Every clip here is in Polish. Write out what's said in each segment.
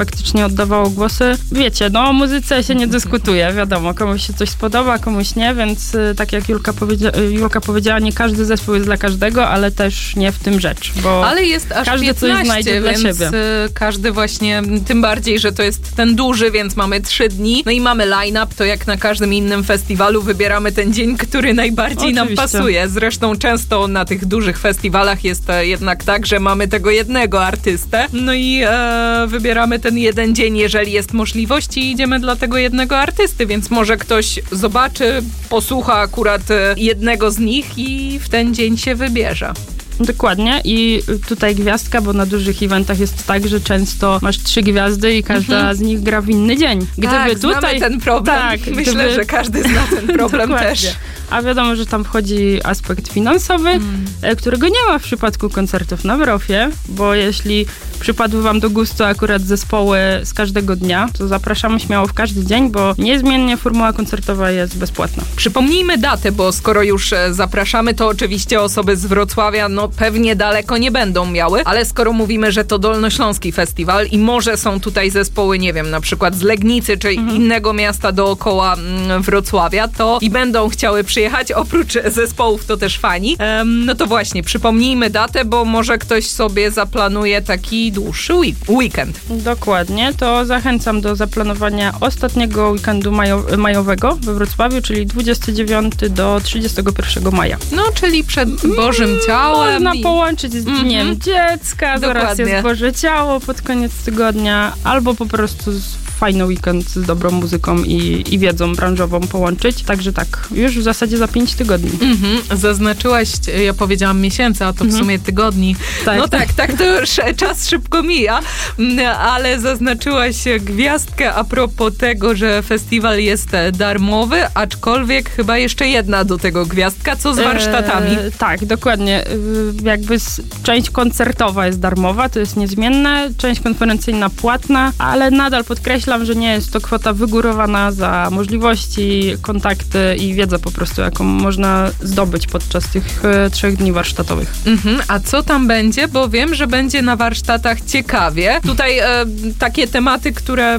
faktycznie oddawało głosy. Wiecie, no o muzyce się nie dyskutuje, wiadomo, komuś się coś spodoba, komuś nie, więc tak jak Julka powiedziała, nie każdy zespół jest dla każdego, ale też nie w tym rzecz, bo ale jest aż każdy 15, coś znajdzie dla siebie. Każdy właśnie, tym bardziej, że to jest ten duży, więc mamy 3 dni, no i mamy line-up, to jak na każdym innym festiwalu wybieramy ten dzień, który najbardziej nam pasuje. Zresztą często na tych dużych festiwalach jest jednak tak, że mamy tego jednego artystę, no i wybieramy ten jeden dzień, jeżeli jest możliwość i idziemy dla tego jednego artysty, więc może ktoś zobaczy, posłucha akurat jednego z nich i w ten dzień się wybierze. Dokładnie i tutaj gwiazdka, bo na dużych eventach jest tak, że często masz 3 gwiazdy i każda z nich gra w inny dzień. Gdyby znamy ten problem. Tak, myślę, że każdy zna ten problem też. A wiadomo, że tam wchodzi aspekt finansowy, którego nie ma w przypadku koncertów na Wrofie, bo jeśli przypadły wam do gustu akurat zespoły z każdego dnia, to zapraszamy śmiało w każdy dzień, bo niezmiennie formuła koncertowa jest bezpłatna. Przypomnijmy datę, bo skoro już zapraszamy, to oczywiście osoby z Wrocławia pewnie daleko nie będą miały, ale skoro mówimy, że to Dolnośląski Festiwal i może są tutaj zespoły, nie wiem, na przykład z Legnicy czy innego miasta dookoła Wrocławia, to i będą chciały przyjechać, oprócz zespołów to też fani, no to właśnie, przypomnijmy datę, bo może ktoś sobie zaplanuje taki dłuższy weekend. Dokładnie, to zachęcam do zaplanowania ostatniego weekendu majowego we Wrocławiu, czyli 29 do 31 maja. No, czyli przed Bożym Ciałem. Można połączyć z Dniem Dziecka, zaraz jest Boże Ciało pod koniec tygodnia, albo po prostu fajny weekend z dobrą muzyką i wiedzą branżową połączyć. Także tak, już w zasadzie za 5 tygodni. Zaznaczyłaś, ja powiedziałam miesięcy, a to w sumie tygodni. Tak, no tak, to już czas szybko mija, ale zaznaczyłaś gwiazdkę a propos tego, że festiwal jest darmowy, aczkolwiek chyba jeszcze jedna do tego gwiazdka, co z warsztatami? Tak, dokładnie. Jakby część koncertowa jest darmowa, to jest niezmienne, część konferencyjna płatna, ale nadal podkreślam, że nie jest to kwota wygórowana za możliwości, kontakty i wiedzę po prostu, jaką można zdobyć podczas tych 3 dni warsztatowych. A co tam będzie? Bo wiem, że będzie na warsztatach ciekawie. Tutaj takie tematy, które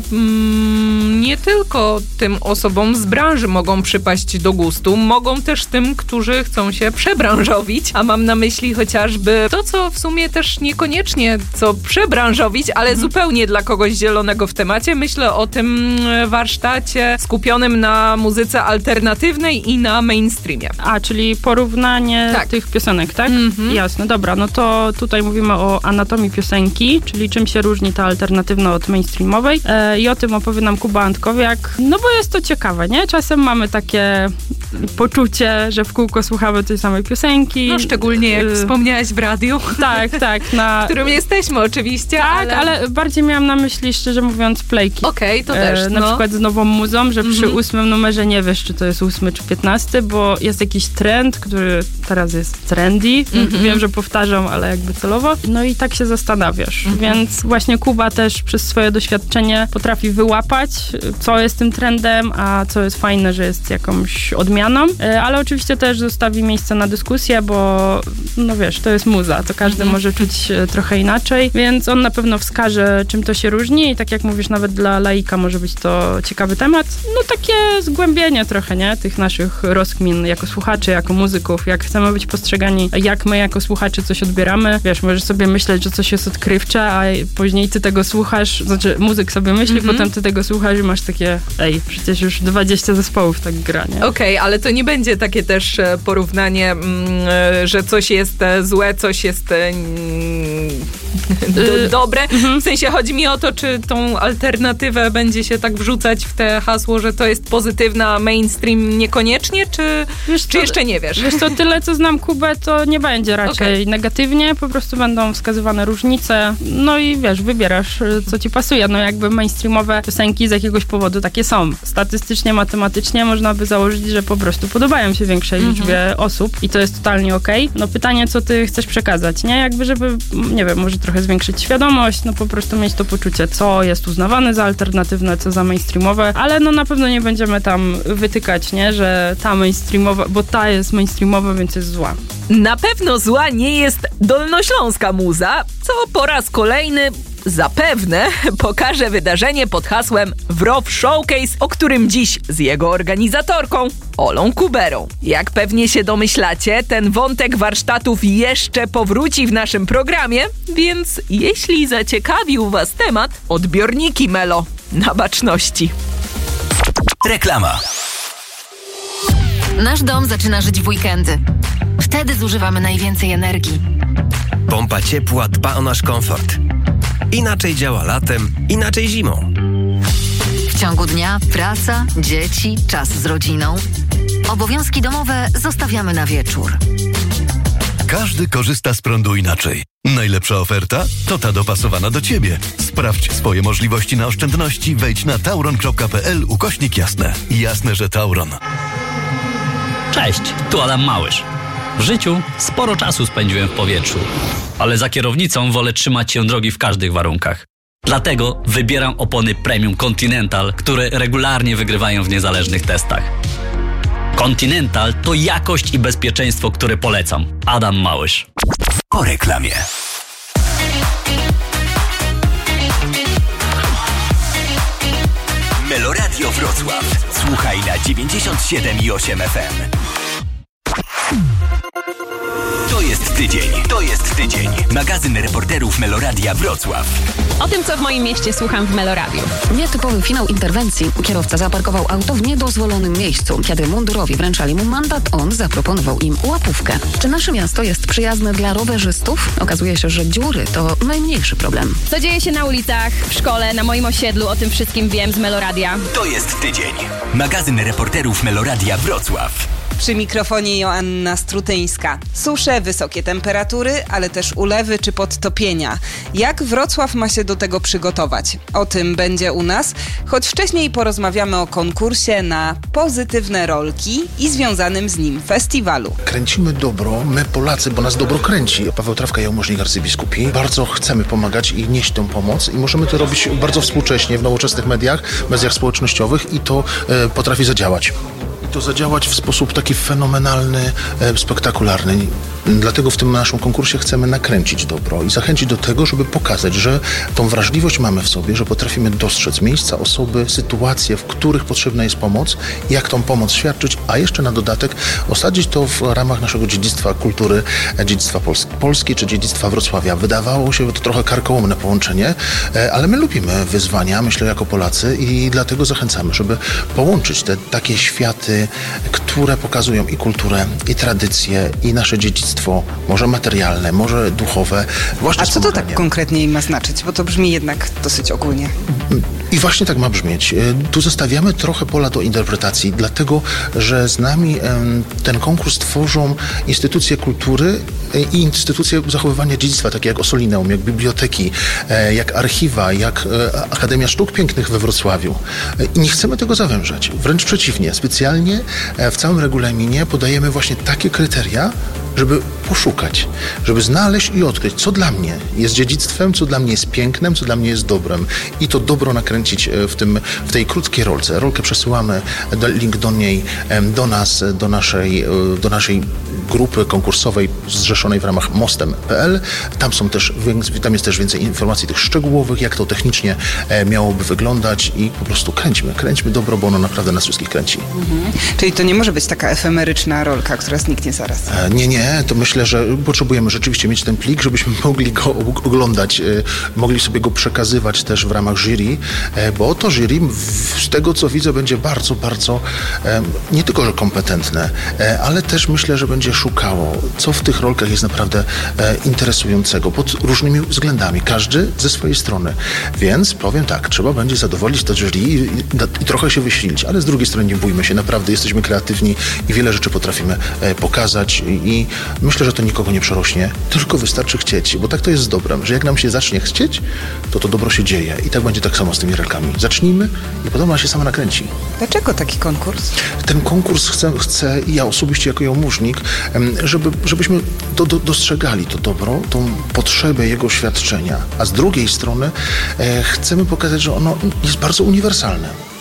nie tylko tym osobom z branży mogą przypaść do gustu, mogą też tym, którzy chcą się przebranżowić, a mam na myśli chociażby to, co w sumie też niekoniecznie co przebranżowić, ale zupełnie dla kogoś zielonego w temacie. Myślę o tym warsztacie skupionym na muzyce alternatywnej i na mainstreamie. Czyli porównanie tych piosenek, tak? Jasne, dobra, no to tutaj mówimy o anatomii piosenki, czyli czym się różni ta alternatywna od mainstreamowej i o tym opowie nam Kuba Antkowiak, no bo jest to ciekawe, nie? Czasem mamy takie poczucie, że w kółko słuchamy tej samej piosenki. No szczególnie jak wspomniałaś w radiu. Tak. W którym jesteśmy oczywiście. Tak, ale bardziej miałam na myśli, szczerze mówiąc, playki. Okej, to też. Na przykład z nową muzą, że przy 8 numerze nie wiesz, czy to jest 8 czy 15, bo jest jakiś trend, który teraz jest trendy. Wiem, że powtarzam, ale jakby celowo. No i tak się zastanawiasz. Więc właśnie Kuba też przez swoje doświadczenie potrafi wyłapać, co jest tym trendem, a co jest fajne, że jest jakąś odmianą. Ale oczywiście też zostawi miejsce na dyskusję, bo no wiesz, to jest muza, to każdy może czuć trochę inaczej, więc on na pewno wskaże, czym to się różni i tak jak mówisz, nawet dla laika może być to ciekawy temat. No takie zgłębienie trochę, nie? Tych naszych rozkmin jako słuchaczy, jako muzyków, jak chcemy być postrzegani, jak my jako słuchacze coś odbieramy. Wiesz, możesz sobie myśleć, że coś jest odkrywcze, a później ty tego słuchasz, znaczy muzyk sobie myśli, potem ty tego słuchasz i masz takie, przecież już 20 zespołów tak gra, nie? Okej, ale to nie będzie takie też porównanie, że coś jest złe, coś jest dobre. W sensie chodzi mi o to, czy tą alternatywę będzie się tak wrzucać w te hasło, że to jest pozytywna, mainstream niekoniecznie, czy jeszcze nie wiesz? Wiesz co, tyle co znam Kubę, to nie będzie raczej negatywnie, po prostu będą wskazywane różnice, no i wiesz, wybierasz, co ci pasuje. No jakby mainstreamowe piosenki z jakiegoś powodu takie są. Statystycznie, matematycznie można by założyć, że po prostu podobają się większej liczbie osób i to jest totalnie okej. No pytanie, co ty chcesz przekazać, nie? Jakby, żeby, nie wiem, może trochę zwiększyć świadomość, no po prostu mieć to poczucie, co jest uznawane za alternatywne, co za mainstreamowe, ale no na pewno nie będziemy tam wytykać, nie? Że ta mainstreamowa, bo ta jest mainstreamowa, więc jest zła. Na pewno zła nie jest dolnośląska muza, co po raz kolejny zapewne pokaże wydarzenie pod hasłem WROW Showcase, o którym dziś z jego organizatorką, Olą Kuberą. Jak pewnie się domyślacie, ten wątek warsztatów jeszcze powróci w naszym programie, więc jeśli zaciekawił Was temat, odbiorniki Melo na baczności. Reklama. Nasz dom zaczyna żyć w weekendy. Wtedy zużywamy najwięcej energii. Pompa ciepła dba o nasz komfort. Inaczej działa latem, inaczej zimą. W ciągu dnia praca, dzieci, czas z rodziną. Obowiązki domowe zostawiamy na wieczór. Każdy korzysta z prądu inaczej. Najlepsza oferta to ta dopasowana do Ciebie. Sprawdź swoje możliwości na oszczędności. Wejdź na tauron.pl/jasne. Jasne, że Tauron. Cześć, tu Adam Małysz. W życiu sporo czasu spędziłem w powietrzu, ale za kierownicą wolę trzymać się drogi w każdych warunkach. Dlatego wybieram opony Premium Continental, które regularnie wygrywają w niezależnych testach. Continental to jakość i bezpieczeństwo, które polecam. Adam Małysz. Po reklamie. Meloradio Wrocław. Słuchaj na 97,8 FM. To jest tydzień. Magazyn reporterów Meloradia Wrocław. O tym, co w moim mieście słucham w Meloradiu. Nietypowy finał interwencji. Kierowca zaparkował auto w niedozwolonym miejscu. Kiedy mundurowi wręczali mu mandat, on zaproponował im łapówkę. Czy nasze miasto jest przyjazne dla rowerzystów? Okazuje się, że dziury to najmniejszy problem. Co dzieje się na ulicach, w szkole, na moim osiedlu, o tym wszystkim wiem z Meloradia. To jest tydzień. Magazyn reporterów Meloradia Wrocław. Przy mikrofonie Joanna Strutyńska. Susze, wysokie temperatury, ale też ulewy czy podtopienia. Jak Wrocław ma się do tego przygotować? O tym będzie u nas, choć wcześniej porozmawiamy o konkursie na pozytywne rolki i związanym z nim festiwalu. Kręcimy dobro, my Polacy, bo nas dobro kręci. Paweł Trawka, jałmużnik arcybiskupi. Bardzo chcemy pomagać i nieść tę pomoc i możemy to robić bardzo współcześnie w nowoczesnych mediach społecznościowych i to potrafi zadziałać. To zadziałać w sposób taki fenomenalny, spektakularny. Dlatego w tym naszym konkursie chcemy nakręcić dobro i zachęcić do tego, żeby pokazać, że tą wrażliwość mamy w sobie, że potrafimy dostrzec miejsca, osoby, sytuacje, w których potrzebna jest pomoc, jak tą pomoc świadczyć, a jeszcze na dodatek osadzić to w ramach naszego dziedzictwa kultury, dziedzictwa Polski czy dziedzictwa Wrocławia. Wydawało się to trochę karkołomne połączenie, ale my lubimy wyzwania, myślę, jako Polacy i dlatego zachęcamy, żeby połączyć te takie światy, które pokazują i kulturę, i tradycję, i nasze dziedzictwo, może materialne, może duchowe. A co to tak konkretnie ma znaczyć? Bo to brzmi jednak dosyć ogólnie. I właśnie tak ma brzmieć. Tu zostawiamy trochę pola do interpretacji, dlatego, że z nami ten konkurs tworzą instytucje kultury i instytucje zachowywania dziedzictwa, takie jak Ossolineum, jak biblioteki, jak archiwa, jak Akademia Sztuk Pięknych we Wrocławiu. I nie chcemy tego zawężać. Wręcz przeciwnie. Specjalnie w całym regulaminie podajemy właśnie takie kryteria, żeby poszukać, żeby znaleźć i odkryć, co dla mnie jest dziedzictwem, co dla mnie jest pięknem, co dla mnie jest dobrem. I to dobro nakręcić w tej krótkiej rolce. Rolkę przesyłamy, link do niej, do nas, do naszej grupy konkursowej zrzeszonej w ramach mostem.pl. Tam jest też więcej informacji tych szczegółowych, jak to technicznie miałoby wyglądać i po prostu kręćmy dobro, bo ono naprawdę nas wszystkich kręci. Czyli to nie może być taka efemeryczna rolka, która zniknie zaraz. Nie, to myślę, że potrzebujemy rzeczywiście mieć ten plik, żebyśmy mogli go oglądać, mogli sobie go przekazywać też w ramach jury, bo to jury z tego, co widzę, będzie bardzo, bardzo nie tylko, że kompetentne, ale też myślę, że będzie szukało, co w tych rolkach jest naprawdę interesującego pod różnymi względami, każdy ze swojej strony. Więc powiem tak, trzeba będzie zadowolić to jury i trochę się wysilić, ale z drugiej strony nie bójmy się, naprawdę jesteśmy kreatywni i wiele rzeczy potrafimy pokazać i myślę, że to nikogo nie przerośnie, tylko wystarczy chcieć, bo tak to jest z dobrem, że jak nam się zacznie chcieć, to dobro się dzieje i tak będzie tak samo z tymi rolkami. Zacznijmy i potem ona się sama nakręci. Dlaczego taki konkurs? Ten konkurs chcę ja osobiście jako jałmużnik, żebyśmy dostrzegali to dobro, tą potrzebę jego świadczenia, a z drugiej strony chcemy pokazać, że ono jest bardzo uniwersalne.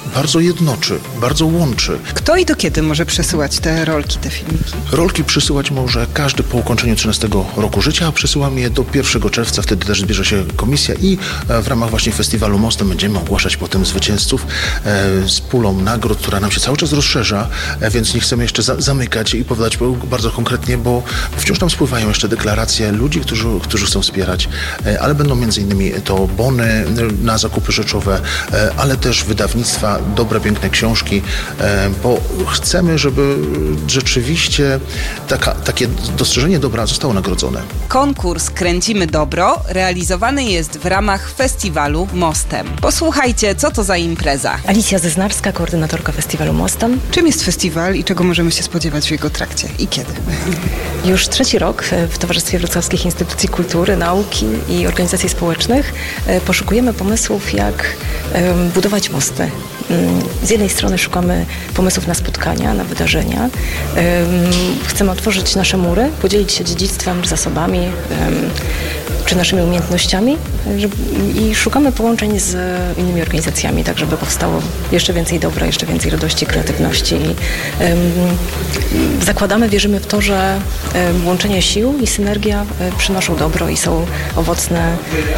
bardzo jednoczy, bardzo łączy. Kto i do kiedy może przesyłać te rolki, te filmiki? Rolki przysyłać może każdy po ukończeniu 13 roku życia, a przesyłam je do 1 czerwca, wtedy też zbierze się komisja i w ramach właśnie festiwalu Mostem będziemy ogłaszać potem zwycięzców z pulą nagród, która nam się cały czas rozszerza, więc nie chcemy jeszcze zamykać i powiedzieć bardzo konkretnie, bo wciąż tam spływają jeszcze deklaracje ludzi, którzy chcą wspierać, ale będą między innymi to bony na zakupy rzeczowe, ale też wydawnictwa, dobre, piękne książki, bo chcemy, żeby rzeczywiście takie dostrzeżenie dobra zostało nagrodzone. Konkurs Kręcimy Dobro realizowany jest w ramach festiwalu Mostem. Posłuchajcie, co to za impreza. Alicja Zeznarska, koordynatorka festiwalu Mostem. Czym jest festiwal i czego możemy się spodziewać w jego trakcie i kiedy? Już 3. rok w Towarzystwie Wrocławskich Instytucji Kultury, Nauki i Organizacji Społecznych poszukujemy pomysłów, jak budować mosty. Z jednej strony szukamy pomysłów na spotkania, na wydarzenia. Chcemy otworzyć nasze mury, podzielić się dziedzictwem, zasobami czy naszymi umiejętnościami i szukamy połączeń z innymi organizacjami, tak żeby powstało jeszcze więcej dobra, jeszcze więcej radości, kreatywności. Zakładamy, wierzymy w to, że łączenie sił i synergia przynoszą dobro i są owocne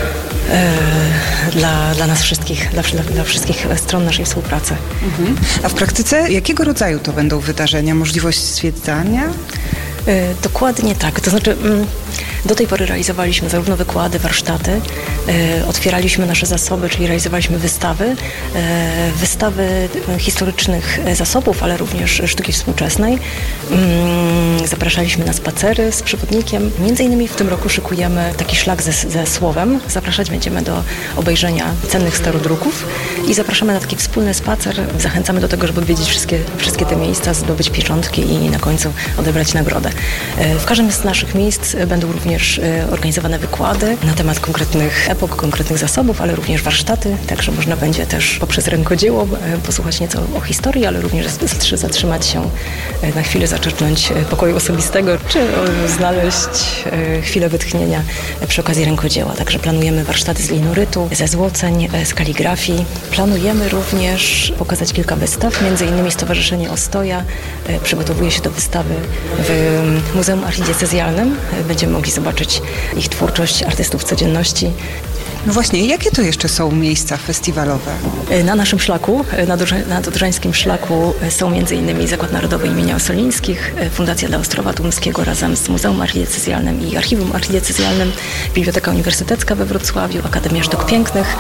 dla nas wszystkich, dla wszystkich stron naszej współpracy. A w praktyce jakiego rodzaju to będą wydarzenia? Możliwość zwiedzania? Dokładnie tak. To znaczy do tej pory realizowaliśmy zarówno wykłady, warsztaty, otwieraliśmy nasze zasoby, czyli realizowaliśmy wystawy historycznych zasobów, ale również sztuki współczesnej. Zapraszaliśmy na spacery z przewodnikiem. Między innymi w tym roku szykujemy taki szlak ze słowem. Zapraszać będziemy do obejrzenia cennych starodruków i zapraszamy na taki wspólny spacer. Zachęcamy do tego, żeby odwiedzić wszystkie te miejsca, zdobyć pieczątki i na końcu odebrać nagrodę. W każdym z naszych miejsc będą również organizowane wykłady na temat konkretnych epok, konkretnych zasobów, ale również warsztaty, także można będzie też poprzez rękodzieło posłuchać nieco o historii, ale również zatrzymać się na chwilę, zaczerpnąć pokoju osobistego, czy znaleźć chwilę wytchnienia przy okazji rękodzieła. Także planujemy warsztaty z linorytu, ze złoceń, z kaligrafii. Planujemy również pokazać kilka wystaw, między innymi Stowarzyszenie Ostoja przygotowuje się do wystawy w Muzeum Archidiecezjalnym. Będziemy mogli zobaczyć ich twórczość artystów codzienności. No właśnie, jakie to jeszcze są miejsca festiwalowe? Na naszym szlaku, na Dodrzańskim szlaku są m.in. Zakład Narodowy imienia Ossolińskich, Fundacja dla Ostrowa Tumskiego razem z Muzeum Archidiecezjalnym i Archiwum Archidiecezjalnym, Biblioteka Uniwersytecka we Wrocławiu, Akademia Sztuk Pięknych,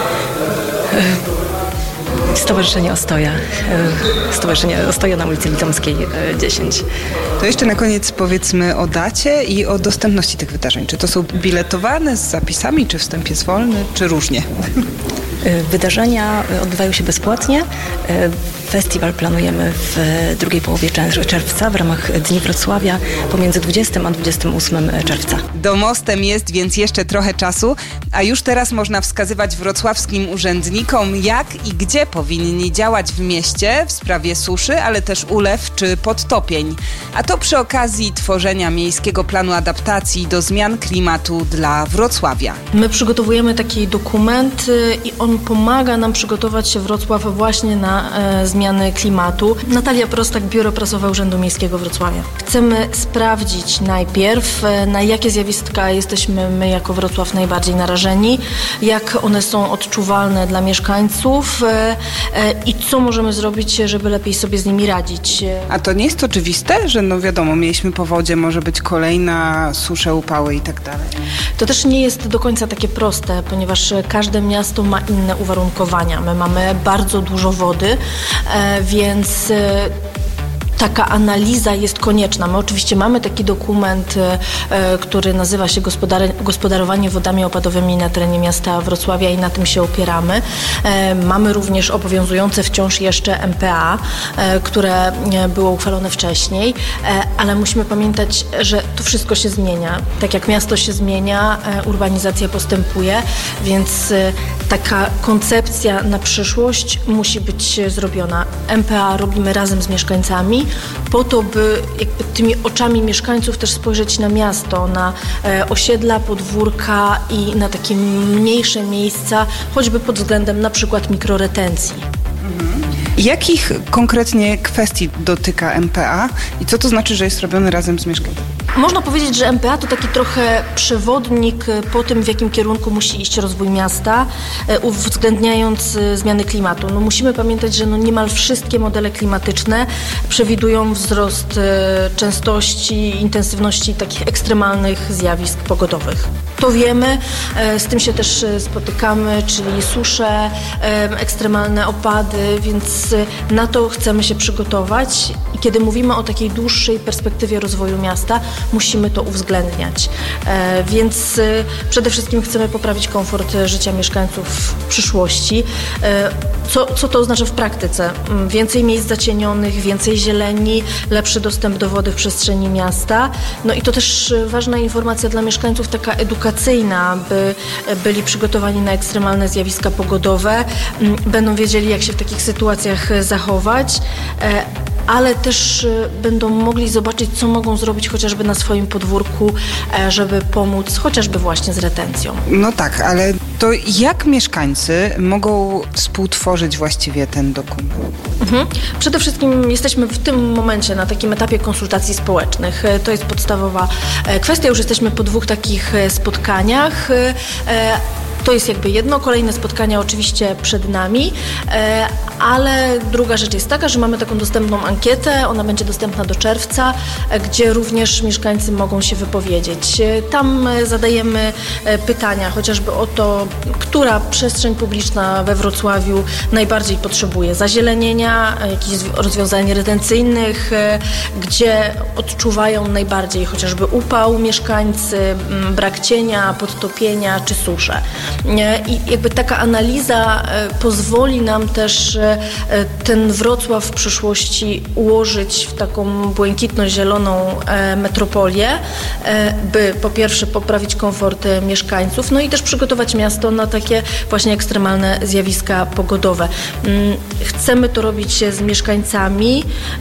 Stowarzyszenie Ostoja na ulicy Litomskiej 10. To jeszcze na koniec powiedzmy o dacie i o dostępności tych wydarzeń. Czy to są biletowane z zapisami, czy wstęp jest wolny, czy różnie? Wydarzenia odbywają się bezpłatnie. Festiwal planujemy w drugiej połowie czerwca w ramach Dni Wrocławia pomiędzy 20 a 28 czerwca. Do Mostem jest więc jeszcze trochę czasu, a już teraz można wskazywać wrocławskim urzędnikom, jak i gdzie powinni działać w mieście w sprawie suszy, ale też ulew czy podtopień. A to przy okazji tworzenia miejskiego planu adaptacji do zmian klimatu dla Wrocławia. My przygotowujemy taki dokument i on pomaga nam przygotować się Wrocław właśnie na zmiany klimatu. Natalia Prostak, Biuro Prasowe Urzędu Miejskiego Wrocławia. Chcemy sprawdzić najpierw, na jakie zjawiska jesteśmy my jako Wrocław najbardziej narażeni, jak one są odczuwalne dla mieszkańców i co możemy zrobić, żeby lepiej sobie z nimi radzić. A to nie jest oczywiste, że no wiadomo, mieliśmy powodzie, może być kolejna susze, upały i tak dalej? To też nie jest do końca takie proste, ponieważ każde miasto ma inne uwarunkowania. My mamy bardzo dużo wody, więc taka analiza jest konieczna. My oczywiście mamy taki dokument, który nazywa się Gospodarowanie wodami opadowymi na terenie miasta Wrocławia i na tym się opieramy. Mamy również obowiązujące wciąż jeszcze MPA, które było uchwalone wcześniej, ale musimy pamiętać, że to wszystko się zmienia. Tak jak miasto się zmienia, urbanizacja postępuje, więc taka koncepcja na przyszłość musi być zrobiona. MPA robimy razem z mieszkańcami, po to, by jakby tymi oczami mieszkańców też spojrzeć na miasto, na osiedla, podwórka i na takie mniejsze miejsca, choćby pod względem na przykład mikroretencji. Jakich konkretnie kwestii dotyka MPA i co to znaczy, że jest robione razem z mieszkańcami? Można powiedzieć, że MPA to taki trochę przewodnik po tym, w jakim kierunku musi iść rozwój miasta, uwzględniając zmiany klimatu. Musimy pamiętać, że niemal wszystkie modele klimatyczne przewidują wzrost częstości, intensywności takich ekstremalnych zjawisk pogodowych. To wiemy, z tym się też spotykamy, czyli susze, ekstremalne opady, więc na to chcemy się przygotować i kiedy mówimy o takiej dłuższej perspektywie rozwoju miasta, musimy to uwzględniać. Więc przede wszystkim chcemy poprawić komfort życia mieszkańców w przyszłości. Co to oznacza w praktyce? Więcej miejsc zacienionych, więcej zieleni, lepszy dostęp do wody w przestrzeni miasta. I to też ważna informacja dla mieszkańców, taka edukacyjna, by byli przygotowani na ekstremalne zjawiska pogodowe, będą wiedzieli, jak się w takich sytuacjach zachować, ale też będą mogli zobaczyć, co mogą zrobić chociażby na swoim podwórku, żeby pomóc chociażby właśnie z retencją. No tak, ale to jak mieszkańcy mogą współtworzyć właściwie ten dokument? Przede wszystkim jesteśmy w tym momencie na takim etapie konsultacji społecznych. To jest podstawowa kwestia. Już jesteśmy po 2 takich spotkaniach. To jest jakby jedno, kolejne spotkania oczywiście przed nami, ale druga rzecz jest taka, że mamy taką dostępną ankietę, ona będzie dostępna do czerwca, gdzie również mieszkańcy mogą się wypowiedzieć. Tam zadajemy pytania chociażby o to, która przestrzeń publiczna we Wrocławiu najbardziej potrzebuje zazielenienia, jakichś rozwiązań retencyjnych, gdzie odczuwają najbardziej chociażby upał mieszkańcy, brak cienia, podtopienia czy susze. I jakby taka analiza pozwoli nam też ten Wrocław w przyszłości ułożyć w taką błękitno-zieloną metropolię, by po pierwsze poprawić komfort mieszkańców, i też przygotować miasto na takie właśnie ekstremalne zjawiska pogodowe. Chcemy to robić z mieszkańcami,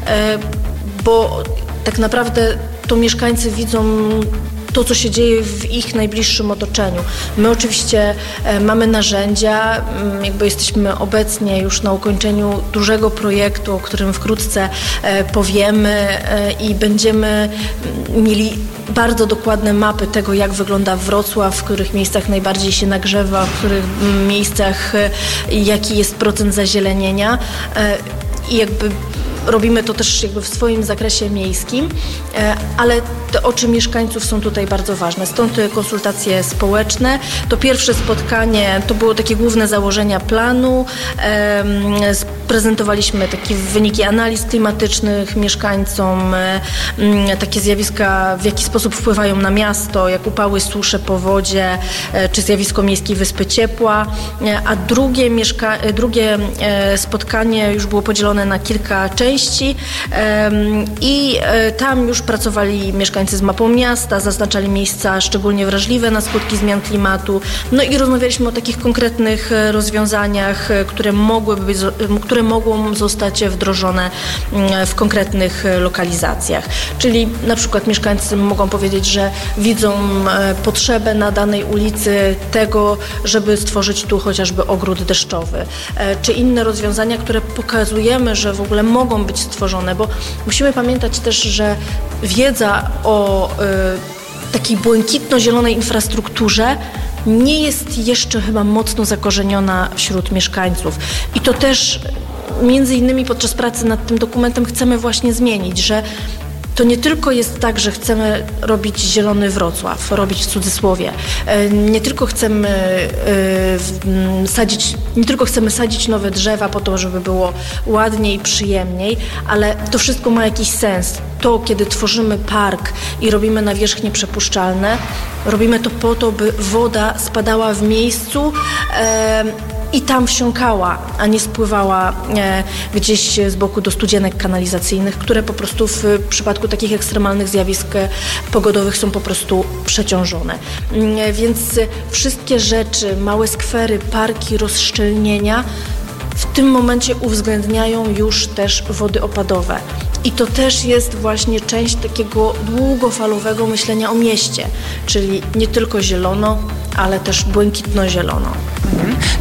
bo tak naprawdę to mieszkańcy widzą to, co się dzieje w ich najbliższym otoczeniu. My oczywiście mamy narzędzia, jakby jesteśmy obecnie już na ukończeniu dużego projektu, o którym wkrótce powiemy i będziemy mieli bardzo dokładne mapy tego, jak wygląda Wrocław, w których miejscach najbardziej się nagrzewa, w których miejscach jaki jest procent zazielenienia i jakby robimy to też jakby w swoim zakresie miejskim, ale te oczy mieszkańców są tutaj bardzo ważne. Stąd konsultacje społeczne. To pierwsze spotkanie, to było takie główne założenia planu. Prezentowaliśmy takie wyniki analiz klimatycznych mieszkańcom, takie zjawiska, w jaki sposób wpływają na miasto, jak upały, susze, powodzie, czy zjawisko Miejskiej Wyspy Ciepła. A drugie spotkanie już było podzielone na kilka części i tam już pracowali mieszkańcy z mapą miasta, zaznaczali miejsca szczególnie wrażliwe na skutki zmian klimatu. I rozmawialiśmy o takich konkretnych rozwiązaniach, które mogą zostać wdrożone w konkretnych lokalizacjach. Czyli na przykład mieszkańcy mogą powiedzieć, że widzą potrzebę na danej ulicy tego, żeby stworzyć tu chociażby ogród deszczowy, czy inne rozwiązania, które pokazujemy, że w ogóle mogą być stworzone, bo musimy pamiętać też, że wiedza o takiej błękitno-zielonej infrastrukturze nie jest jeszcze chyba mocno zakorzeniona wśród mieszkańców. I to też między innymi podczas pracy nad tym dokumentem chcemy właśnie zmienić, że to nie tylko jest tak, że chcemy robić zielony Wrocław, robić w cudzysłowie. Nie tylko chcemy sadzić nowe drzewa po to, żeby było ładniej, przyjemniej, ale to wszystko ma jakiś sens. To, kiedy tworzymy park i robimy nawierzchnie przepuszczalne, robimy to po to, by woda spadała w miejscu i tam wsiąkała, a nie spływała gdzieś z boku do studzienek kanalizacyjnych, które po prostu w przypadku takich ekstremalnych zjawisk pogodowych są po prostu przeciążone. Więc wszystkie rzeczy, małe skwery, parki, rozszczelnienia w tym momencie uwzględniają już też wody opadowe. I to też jest właśnie część takiego długofalowego myślenia o mieście, czyli nie tylko zielono, ale też błękitno-zielono.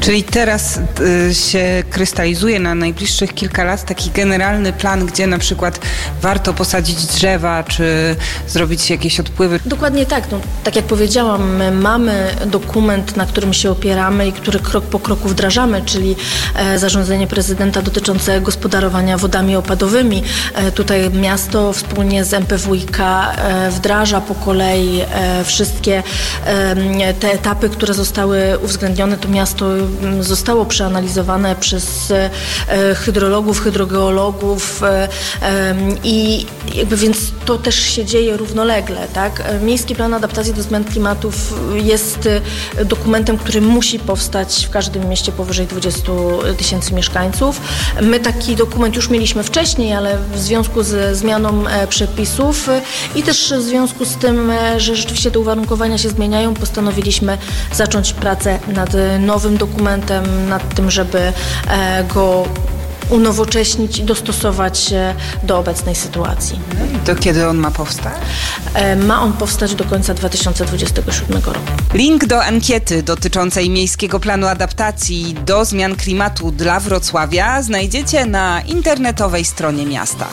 Czyli teraz się krystalizuje na najbliższych kilka lat taki generalny plan, gdzie na przykład warto posadzić drzewa, czy zrobić jakieś odpływy. Dokładnie tak. No, tak jak powiedziałam, my mamy dokument, na którym się opieramy i który krok po kroku wdrażamy, czyli zarządzenie prezydenta dotyczące gospodarowania wodami opadowymi. Tutaj miasto wspólnie z MPWiK wdraża po kolei wszystkie te etapy, które zostały uwzględnione. To miasto zostało przeanalizowane przez hydrologów, hydrogeologów i jakby więc to też się dzieje równolegle, tak? Miejski Plan Adaptacji do Zmian Klimatu jest dokumentem, który musi powstać w każdym mieście powyżej 20 000 mieszkańców. My taki dokument już mieliśmy wcześniej, ale w związku ze zmianą przepisów i też w związku z tym, że rzeczywiście te uwarunkowania się zmieniają, postanowiliśmy zacząć pracę nad nowym dokumentem, nad tym, żeby go unowocześnić i dostosować się do obecnej sytuacji. Do kiedy on ma powstać? Ma on powstać do końca 2027 roku. Link do ankiety dotyczącej Miejskiego Planu Adaptacji do Zmian Klimatu dla Wrocławia znajdziecie na internetowej stronie miasta.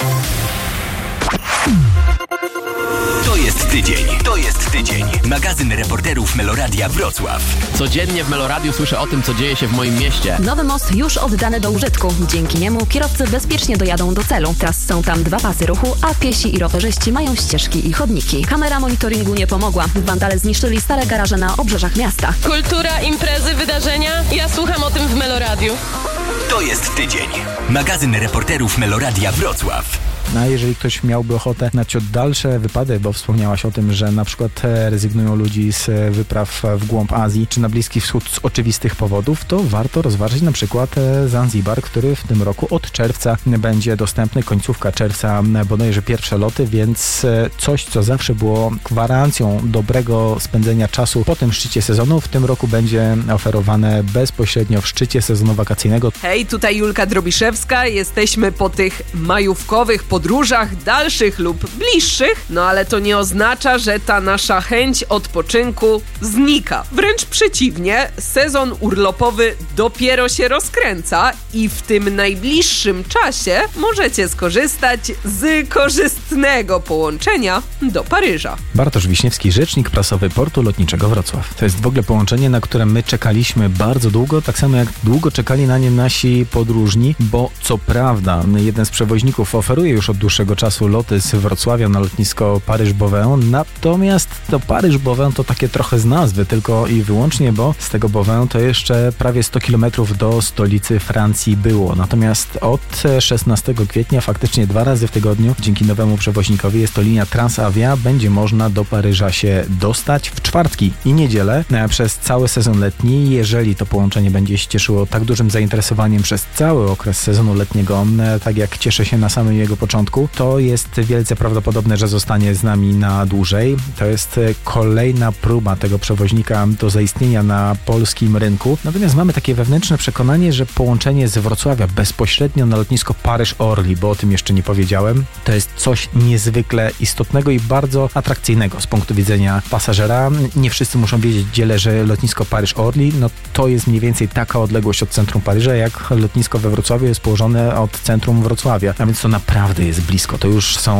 To jest tydzień. Magazyn reporterów Meloradia Wrocław. Codziennie w Meloradiu słyszę o tym, co dzieje się w moim mieście. Nowy most już oddany do użytku. Dzięki niemu kierowcy bezpiecznie dojadą do celu. Teraz są tam 2 pasy ruchu, a piesi i rowerzyści mają ścieżki i chodniki. Kamera monitoringu nie pomogła. Wandale zniszczyli stare garaże na obrzeżach miasta. Kultura, imprezy, wydarzenia. Ja słucham o tym w Meloradiu. To jest tydzień. Magazyn reporterów Meloradia Wrocław. A jeżeli ktoś miałby ochotę na ciut dalsze wypady, bo wspomniałaś o tym, że na przykład rezygnują ludzi z wypraw w głąb Azji czy na Bliski Wschód z oczywistych powodów, to warto rozważyć na przykład Zanzibar, który w tym roku od czerwca będzie dostępny, końcówka czerwca bodajże pierwsze loty, więc coś, co zawsze było gwarancją dobrego spędzenia czasu po tym szczycie sezonu, w tym roku będzie oferowane bezpośrednio w szczycie sezonu wakacyjnego. Hej, tutaj Julka Drobiszewska, jesteśmy po tych majówkowych podróżach dalszych lub bliższych, no ale to nie oznacza, że ta nasza chęć odpoczynku znika. Wręcz przeciwnie, sezon urlopowy dopiero się rozkręca i w tym najbliższym czasie możecie skorzystać z korzystnego połączenia do Paryża. Bartosz Wiśniewski, rzecznik prasowy Portu Lotniczego Wrocław. To jest w ogóle połączenie, na które my czekaliśmy bardzo długo, tak samo jak długo czekali na nie nasi podróżni, bo co prawda jeden z przewoźników oferuje już od dłuższego czasu loty z Wrocławia na lotnisko Paryż-Beauvais, natomiast to Paryż-Beauvais to takie trochę z nazwy tylko i wyłącznie, bo z tego Beauvais to jeszcze prawie 100 km do stolicy Francji było. Natomiast od 16 kwietnia faktycznie 2 razy w tygodniu dzięki nowemu przewoźnikowi, jest to linia Transavia, będzie można do Paryża się dostać w czwartki i niedzielę przez cały sezon letni. Jeżeli to połączenie będzie się cieszyło tak dużym zainteresowaniem przez cały okres sezonu letniego, tak jak cieszę się na samym jego początku, to jest wielce prawdopodobne, że zostanie z nami na dłużej. To jest kolejna próba tego przewoźnika do zaistnienia na polskim rynku. Natomiast mamy takie wewnętrzne przekonanie, że połączenie z Wrocławia bezpośrednio na lotnisko Paryż-Orly, bo o tym jeszcze nie powiedziałem, to jest coś niezwykle istotnego i bardzo atrakcyjnego z punktu widzenia pasażera. Nie wszyscy muszą wiedzieć, gdzie leży lotnisko Paryż-Orly. No to jest mniej więcej taka odległość od centrum Paryża, jak lotnisko we Wrocławiu jest położone od centrum Wrocławia. A więc to naprawdę jest blisko. To już są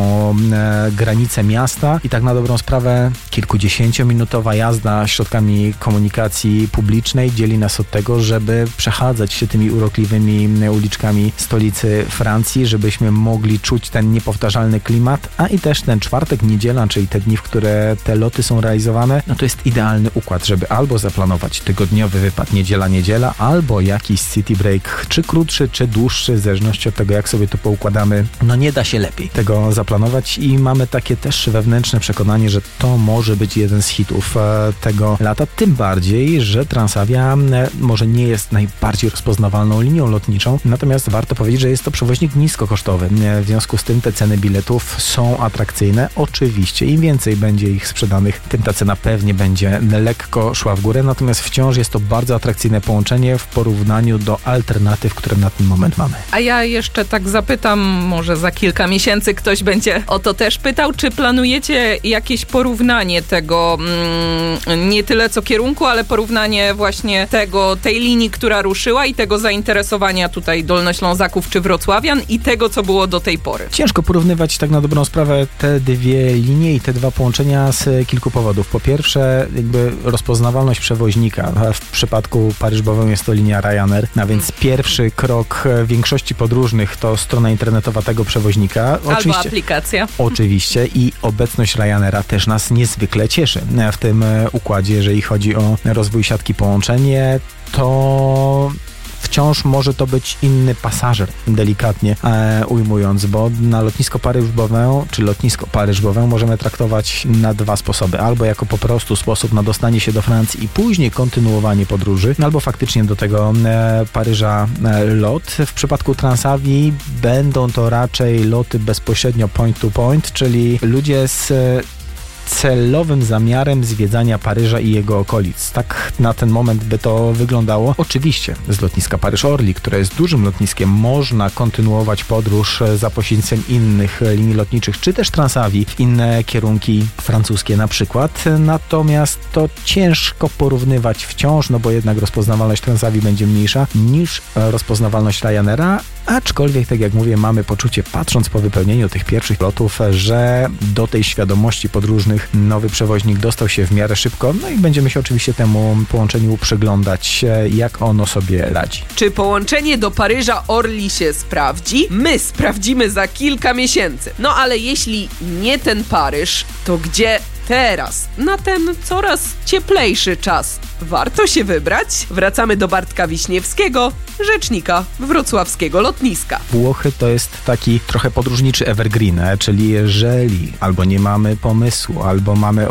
granice miasta i tak na dobrą sprawę kilkudziesięciominutowa jazda środkami komunikacji publicznej dzieli nas od tego, żeby przechadzać się tymi urokliwymi uliczkami stolicy Francji, żebyśmy mogli czuć ten niepowtarzalny klimat, a i też ten czwartek, niedziela, czyli te dni, w które te loty są realizowane, no to jest idealny układ, żeby albo zaplanować tygodniowy wypad niedziela, albo jakiś city break, czy krótszy, czy dłuższy, w zależności od tego, jak sobie to poukładamy. No nie da się lepiej tego zaplanować i mamy takie też wewnętrzne przekonanie, że to może być jeden z hitów tego lata, tym bardziej, że Transavia może nie jest najbardziej rozpoznawalną linią lotniczą, natomiast warto powiedzieć, że jest to przewoźnik niskokosztowy. W związku z tym te ceny biletów są atrakcyjne. Oczywiście im więcej będzie ich sprzedanych, tym ta cena pewnie będzie lekko szła w górę, natomiast wciąż jest to bardzo atrakcyjne połączenie w porównaniu do alternatyw, które na ten moment mamy. A ja jeszcze tak zapytam, może za kilka miesięcy ktoś będzie o to też pytał. Czy planujecie jakieś porównanie tego, nie tyle co kierunku, ale porównanie właśnie tej linii, która ruszyła i tego zainteresowania tutaj Dolnoślązaków czy wrocławian i tego, co było do tej pory? Ciężko porównywać tak na dobrą sprawę te dwie linie i te dwa połączenia z kilku powodów. Po pierwsze, jakby rozpoznawalność przewoźnika. W przypadku Paryż-Bowiem jest to linia Ryanair, a więc pierwszy krok większości podróżnych to strona internetowa tego przewoźnika. Albo aplikacja. Oczywiście i obecność Ryanaira też nas niezwykle cieszy w tym układzie, jeżeli chodzi o rozwój siatki połączeń, to wciąż może to być inny pasażer, delikatnie ujmując, bo na lotnisko Paryż-Bowiem możemy traktować na dwa sposoby. Albo jako po prostu sposób na dostanie się do Francji i później kontynuowanie podróży, albo faktycznie do tego Paryża lot. W przypadku Transavii będą to raczej loty bezpośrednio point to point, czyli ludzie z celowym zamiarem zwiedzania Paryża i jego okolic. Tak na ten moment by to wyglądało. Oczywiście z lotniska Paryż-Orly, które jest dużym lotniskiem, można kontynuować podróż za pośrednictwem innych linii lotniczych, czy też Transavii w inne kierunki francuskie na przykład. Natomiast to ciężko porównywać wciąż, no bo jednak rozpoznawalność Transavii będzie mniejsza niż rozpoznawalność Ryanaira, aczkolwiek, tak jak mówię, mamy poczucie, patrząc po wypełnieniu tych pierwszych lotów, że do tej świadomości podróżnych nowy przewoźnik dostał się w miarę szybko, no i będziemy się oczywiście temu połączeniu przyglądać, jak ono sobie radzi. Czy połączenie do Paryża Orly się sprawdzi? My sprawdzimy za kilka miesięcy. No ale jeśli nie ten Paryż, to gdzie teraz, na ten coraz cieplejszy czas, warto się wybrać? Wracamy do Bartka Wiśniewskiego, rzecznika wrocławskiego lotniska. Włochy to jest taki trochę podróżniczy evergreen, czyli jeżeli albo nie mamy pomysłu, albo mamy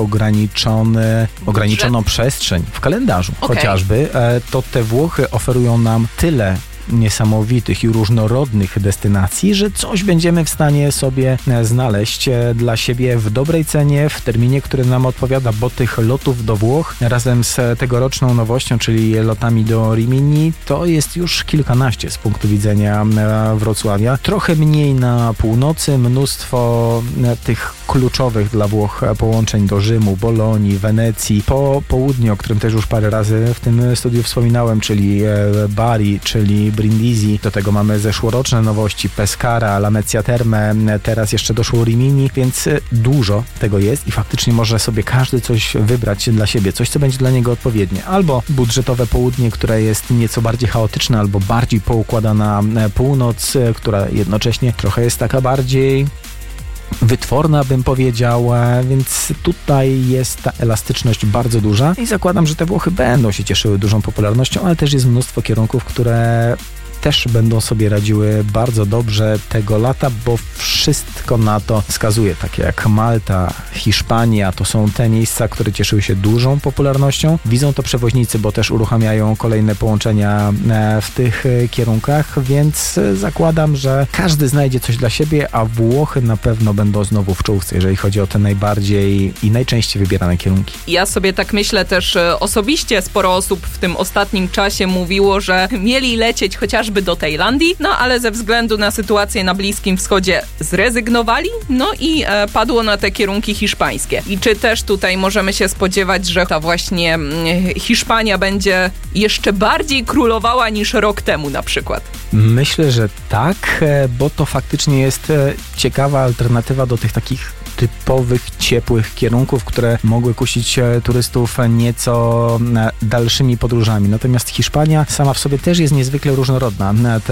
ograniczoną przestrzeń w kalendarzu chociażby, to te Włochy oferują nam tyle niesamowitych i różnorodnych destynacji, że coś będziemy w stanie sobie znaleźć dla siebie w dobrej cenie, w terminie, który nam odpowiada, bo tych lotów do Włoch razem z tegoroczną nowością, czyli lotami do Rimini, to jest już kilkanaście z punktu widzenia Wrocławia. Trochę mniej na północy, mnóstwo tych kluczowych dla Włoch połączeń do Rzymu, Bolonii, Wenecji, po południu, o którym też już parę razy w tym studiu wspominałem, czyli Bari, czyli Brindisi. Do tego mamy zeszłoroczne nowości, Pescara, Lamezia Terme, teraz jeszcze doszło Rimini, więc dużo tego jest i faktycznie może sobie każdy coś wybrać dla siebie, coś, co będzie dla niego odpowiednie. Albo budżetowe południe, które jest nieco bardziej chaotyczne, albo bardziej poukładana północ, która jednocześnie trochę jest taka bardziej wytworna, bym powiedział, więc tutaj jest ta elastyczność bardzo duża i zakładam, że te Włochy będą się cieszyły dużą popularnością, ale też jest mnóstwo kierunków, które też będą sobie radziły bardzo dobrze tego lata, bo wszystko na to wskazuje, takie jak Malta, Hiszpania, to są te miejsca, które cieszyły się dużą popularnością. Widzą to przewoźnicy, bo też uruchamiają kolejne połączenia w tych kierunkach, więc zakładam, że każdy znajdzie coś dla siebie, a Włochy na pewno będą znowu w czołówce, jeżeli chodzi o te najbardziej i najczęściej wybierane kierunki. Ja sobie tak myślę też osobiście, sporo osób w tym ostatnim czasie mówiło, że mieli lecieć chociażby do Tajlandii, no ale ze względu na sytuację na Bliskim Wschodzie zrezygnowali, no i padło na te kierunki hiszpańskie. I czy też tutaj możemy się spodziewać, że ta właśnie Hiszpania będzie jeszcze bardziej królowała niż rok temu na przykład? Myślę, że tak, bo to faktycznie jest ciekawa alternatywa do tych takich typowych, ciepłych kierunków, które mogły kusić turystów nieco dalszymi podróżami. Natomiast Hiszpania sama w sobie też jest niezwykle różnorodna.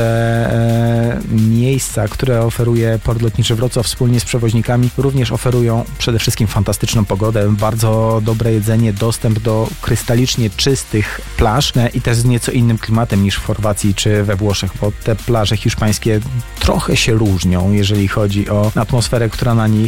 Te miejsca, które oferuje Port Lotniczy Wrocław wspólnie z przewoźnikami, również oferują przede wszystkim fantastyczną pogodę, bardzo dobre jedzenie, dostęp do krystalicznie czystych plaż i też z nieco innym klimatem niż w Chorwacji czy we Włoszech, bo te plaże hiszpańskie trochę się różnią, jeżeli chodzi o atmosferę, która na nich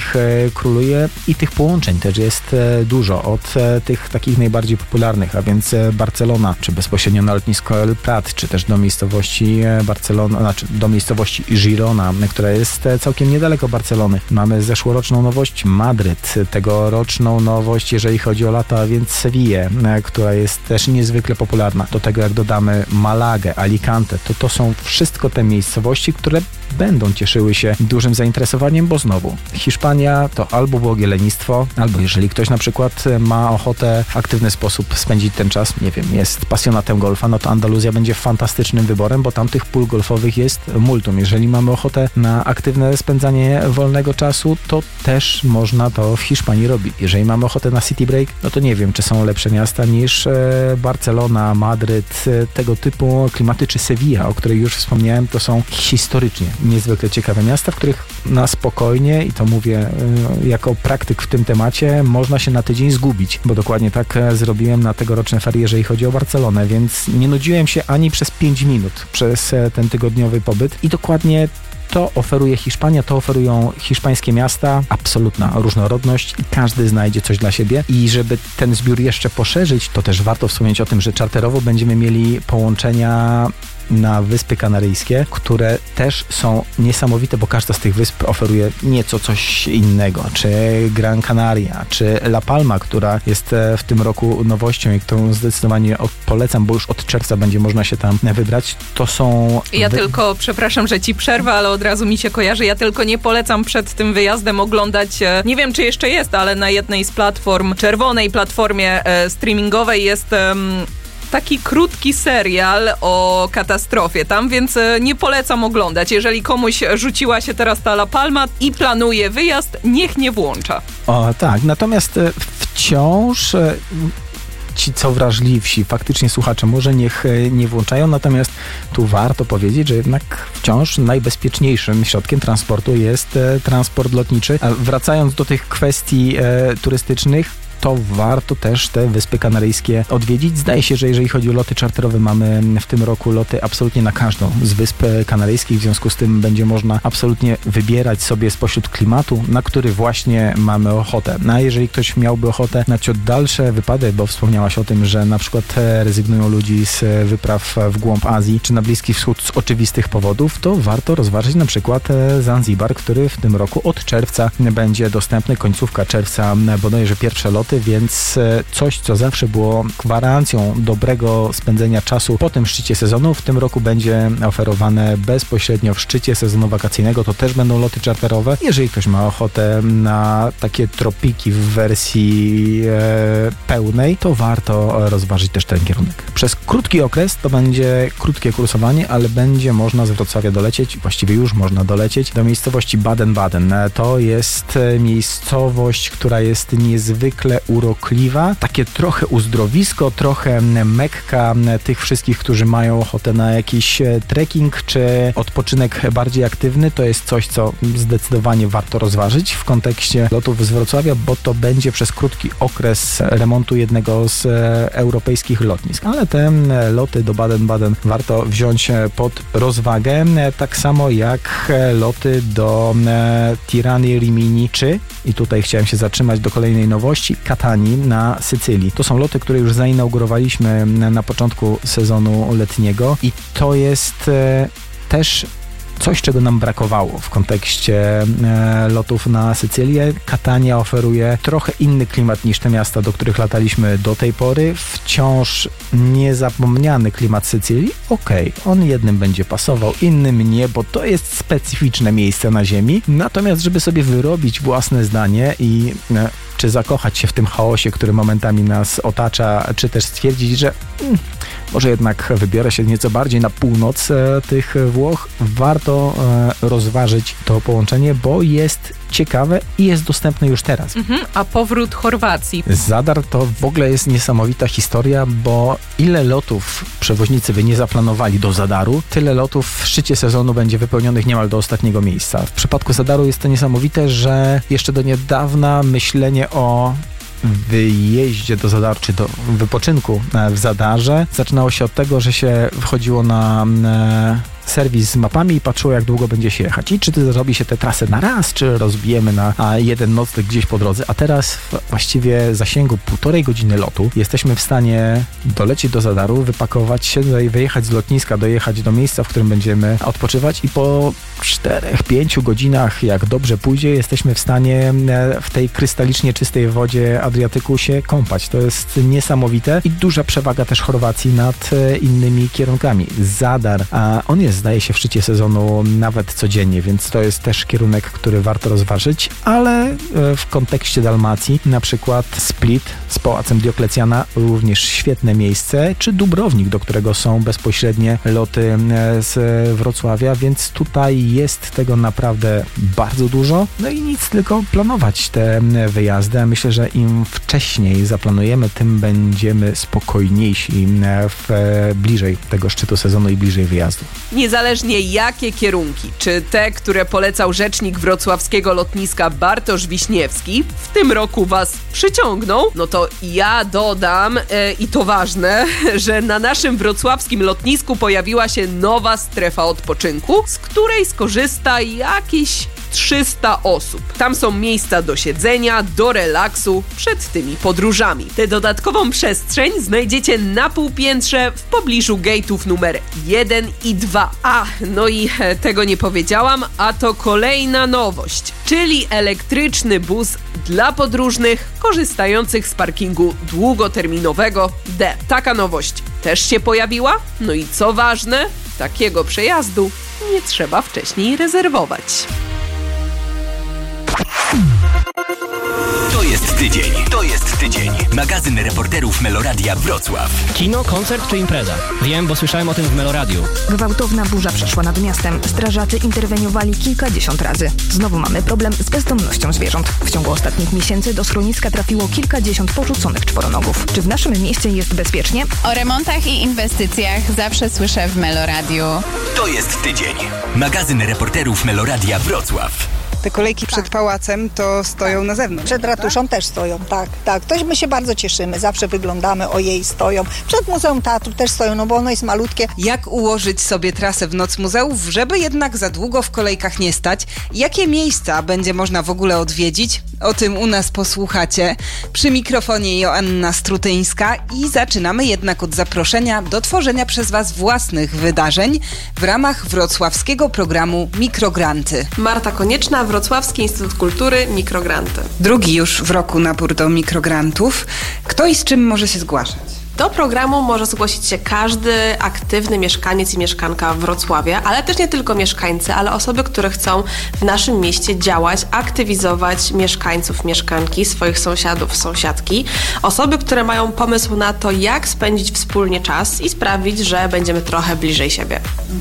króluje i tych połączeń też jest dużo. Od tych takich najbardziej popularnych, a więc Barcelona, czy bezpośrednio na lotnisko El Prat, czy też do miejscowości Barcelona, znaczy do miejscowości Girona, która jest całkiem niedaleko Barcelony. Mamy zeszłoroczną nowość Madryt, tegoroczną nowość, jeżeli chodzi o lata, a więc Sevillę, która jest też niezwykle popularna. Do tego jak dodamy Malagę, Alicante, to są wszystko te miejscowości, które będą cieszyły się dużym zainteresowaniem, bo znowu Hiszpania to albo błogie lenistwo, albo jeżeli ktoś na przykład ma ochotę w aktywny sposób spędzić ten czas, nie wiem, jest pasjonatem golfa, no to Andaluzja będzie fantastycznym wyborem, bo tam tych pól golfowych jest multum. Jeżeli mamy ochotę na aktywne spędzanie wolnego czasu, to też można to w Hiszpanii robić. Jeżeli mamy ochotę na city break, no to nie wiem, czy są lepsze miasta niż Barcelona, Madryt, tego typu klimaty, czy Sevilla, o której już wspomniałem, to są historycznie niezwykle ciekawe miasta, w których na spokojnie, i to mówię jako praktyk w tym temacie, można się na tydzień zgubić, bo dokładnie tak zrobiłem na tegoroczne ferie, jeżeli chodzi o Barcelonę, więc nie nudziłem się ani przez 5 minut przez ten tygodniowy pobyt i dokładnie to oferuje Hiszpania, to oferują hiszpańskie miasta, absolutna różnorodność i każdy znajdzie coś dla siebie. I żeby ten zbiór jeszcze poszerzyć, to też warto wspomnieć o tym, że czarterowo będziemy mieli połączenia na Wyspy Kanaryjskie, które też są niesamowite, bo każda z tych wysp oferuje nieco coś innego, czy Gran Canaria, czy La Palma, która jest w tym roku nowością i którą zdecydowanie polecam, bo już od czerwca będzie można się tam wybrać. To są... Ja tylko, przepraszam, że ci przerwę, ale od razu mi się kojarzy, ja tylko nie polecam przed tym wyjazdem oglądać, nie wiem czy jeszcze jest, ale na jednej z platform, czerwonej platformie streamingowej jest... taki krótki serial o katastrofie tam, więc nie polecam oglądać. Jeżeli komuś rzuciła się teraz ta La Palma i planuje wyjazd, niech nie włącza. O tak, natomiast wciąż ci co wrażliwsi, faktycznie słuchacze, może niech nie włączają, natomiast tu warto powiedzieć, że jednak wciąż najbezpieczniejszym środkiem transportu jest transport lotniczy. A wracając do tych kwestii turystycznych, to warto też te Wyspy Kanaryjskie odwiedzić. Zdaje się, że jeżeli chodzi o loty czarterowe, mamy w tym roku loty absolutnie na każdą z Wysp Kanaryjskich, w związku z tym będzie można absolutnie wybierać sobie spośród klimatu, na który właśnie mamy ochotę. No a jeżeli ktoś miałby ochotę na ciut dalsze wypady, bo wspomniałaś o tym, że na przykład rezygnują ludzi z wypraw w głąb Azji czy na Bliski Wschód z oczywistych powodów, to warto rozważyć na przykład Zanzibar, który w tym roku od czerwca będzie dostępny, końcówka czerwca bodajże pierwsze loty, więc coś, co zawsze było gwarancją dobrego spędzenia czasu po tym szczycie sezonu, w tym roku będzie oferowane bezpośrednio w szczycie sezonu wakacyjnego. To też będą loty czarterowe. Jeżeli ktoś ma ochotę na takie tropiki w wersji pełnej, to warto rozważyć też ten kierunek. Przez krótki okres to będzie krótkie kursowanie, ale będzie można z Wrocławia dolecieć, właściwie już można dolecieć do miejscowości Baden-Baden. To jest miejscowość, która jest niezwykle urokliwa, takie trochę uzdrowisko, trochę mekka tych wszystkich, którzy mają ochotę na jakiś trekking czy odpoczynek bardziej aktywny. To jest coś, co zdecydowanie warto rozważyć w kontekście lotów z Wrocławia, bo to będzie przez krótki okres remontu jednego z europejskich lotnisk. Ale te loty do Baden-Baden warto wziąć pod rozwagę, tak samo jak loty do Tirany, Rimini czy, i tutaj chciałem się zatrzymać do kolejnej nowości, Katanii na Sycylii. To są loty, które już zainaugurowaliśmy na początku sezonu letniego i to jest też coś, czego nam brakowało w kontekście lotów na Sycylię. Katania oferuje trochę inny klimat niż te miasta, do których lataliśmy do tej pory. Wciąż niezapomniany klimat Sycylii. Okej, on jednym będzie pasował, innym nie, bo to jest specyficzne miejsce na ziemi. Natomiast, żeby sobie wyrobić własne zdanie i czy zakochać się w tym chaosie, który momentami nas otacza, czy też stwierdzić, że może jednak wybiorę się nieco bardziej na północ tych Włoch, warto rozważyć to połączenie, bo jest ciekawe i jest dostępne już teraz. A powrót Chorwacji? Zadar to w ogóle jest niesamowita historia, bo ile lotów przewoźnicy by nie zaplanowali do Zadaru, tyle lotów w szczycie sezonu będzie wypełnionych niemal do ostatniego miejsca. W przypadku Zadaru jest to niesamowite, że jeszcze do niedawna myślenie o wyjeździe do Zadaru, czy do wypoczynku w Zadarze zaczynało się od tego, że się wchodziło na serwis z mapami i patrzyło, jak długo będzie się jechać. I czy zrobi się tę trasę na raz, czy rozbijemy na jeden nocleg gdzieś po drodze. A teraz w właściwie zasięgu 1,5 godziny lotu jesteśmy w stanie dolecieć do Zadaru, wypakować się, wyjechać z lotniska, dojechać do miejsca, w którym będziemy odpoczywać i po 4-5 godzinach, jak dobrze pójdzie, jesteśmy w stanie w tej krystalicznie czystej wodzie Adriatyku się kąpać. To jest niesamowite i duża przewaga też Chorwacji nad innymi kierunkami. Zadar, a on jest, zdaje się, w szczycie sezonu nawet codziennie, więc to jest też kierunek, który warto rozważyć, ale w kontekście Dalmacji na przykład Split z Pałacem Dioklecjana również świetne miejsce, czy Dubrownik, do którego są bezpośrednie loty z Wrocławia, więc tutaj jest tego naprawdę bardzo dużo. No i nic, tylko planować te wyjazdy. Myślę, że im wcześniej zaplanujemy, tym będziemy spokojniejsi bliżej tego szczytu sezonu i bliżej wyjazdu. Niezależnie jakie kierunki, czy te, które polecał rzecznik wrocławskiego lotniska Bartosz Wiśniewski, w tym roku was przyciągną, no to ja dodam, i to ważne, że na naszym wrocławskim lotnisku pojawiła się nowa strefa odpoczynku, z której skorzysta jakieś 300 osób. Tam są miejsca do siedzenia, do relaksu przed tymi podróżami. Tę dodatkową przestrzeń znajdziecie na półpiętrze w pobliżu gate'ów numer 1 i 2. No i tego nie powiedziałam, a to kolejna nowość, czyli elektryczny bus dla podróżnych korzystających z parkingu długoterminowego D. Taka nowość też się pojawiła. No i co ważne, takiego przejazdu nie trzeba wcześniej rezerwować. To jest tydzień. Magazyn reporterów Meloradia Wrocław. Kino, koncert czy impreza? Wiem, bo słyszałem o tym w Meloradiu. Gwałtowna burza przeszła nad miastem. Strażacy interweniowali kilkadziesiąt razy. Znowu mamy problem z bezdomnością zwierząt. W ciągu ostatnich miesięcy do schroniska trafiło kilkadziesiąt porzuconych czworonogów. Czy w naszym mieście jest bezpiecznie? O remontach i inwestycjach zawsze słyszę w Meloradiu. To jest tydzień. Magazyn reporterów Meloradia Wrocław. Te kolejki przed pałacem to stoją na zewnątrz. Przed ratuszą też stoją, tak. To my się bardzo cieszymy, zawsze wyglądamy, ojej, stoją. Przed Muzeum Teatru też stoją, no bo ono jest malutkie. Jak ułożyć sobie trasę w Noc Muzeów, żeby jednak za długo w kolejkach nie stać? Jakie miejsca będzie można w ogóle odwiedzić? O tym u nas posłuchacie. Przy mikrofonie Joanna Strutyńska i zaczynamy jednak od zaproszenia do tworzenia przez Was własnych wydarzeń w ramach wrocławskiego programu Mikrogranty. Marta Konieczna, Wrocławski Instytut Kultury, Mikrogranty. Drugi już w roku nabór do mikrograntów. Kto i z czym może się zgłaszać? Do programu może zgłosić się każdy aktywny mieszkaniec i mieszkanka Wrocławia, ale też nie tylko mieszkańcy, ale osoby, które chcą w naszym mieście działać, aktywizować mieszkańców, mieszkanki, swoich sąsiadów, sąsiadki. Osoby, które mają pomysł na to, jak spędzić wspólnie czas i sprawić, że będziemy trochę bliżej siebie.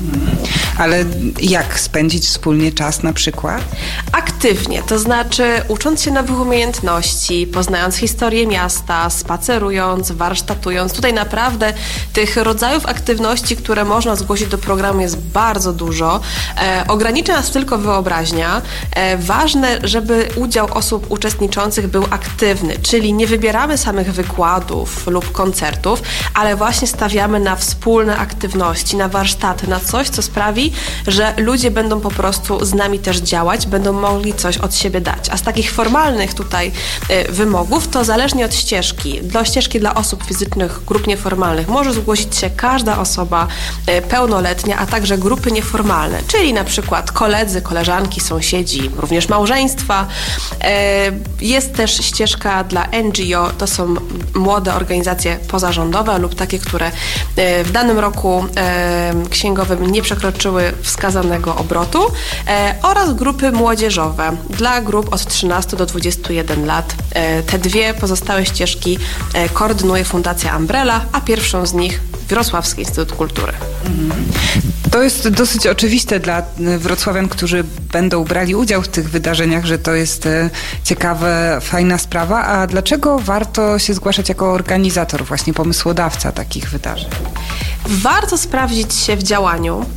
Ale jak spędzić wspólnie czas na przykład? Aktywnie, to znaczy ucząc się nowych umiejętności, poznając historię miasta, spacerując, warsztatując. Tutaj naprawdę tych rodzajów aktywności, które można zgłosić do programu jest bardzo dużo. Ogranicza nas tylko wyobraźnia. Ważne, żeby udział osób uczestniczących był aktywny, czyli nie wybieramy samych wykładów lub koncertów, ale właśnie stawiamy na wspólne aktywności, na warsztaty, na coś, co sprawi, że ludzie będą po prostu z nami też działać, będą mogli coś od siebie dać. A z takich formalnych tutaj wymogów, to zależnie od ścieżki. Do ścieżki dla osób fizycznych, grup nieformalnych może zgłosić się każda osoba pełnoletnia, a także grupy nieformalne, czyli na przykład koledzy, koleżanki, sąsiedzi, również małżeństwa. Jest też ścieżka dla NGO, to są młode organizacje pozarządowe lub takie, które w danym roku księgowym nie przekroczyły wskazanego obrotu, oraz grupy młodzieżowe dla grup od 13 do 21 lat. Te dwie pozostałe ścieżki koordynuje Fundacja Umbrella, a pierwszą z nich Wrocławski Instytut Kultury. To jest dosyć oczywiste dla wrocławian, którzy będą brali udział w tych wydarzeniach, że to jest ciekawa, fajna sprawa. A dlaczego warto się zgłaszać jako organizator, właśnie pomysłodawca takich wydarzeń? Warto sprawdzić się w działaniu,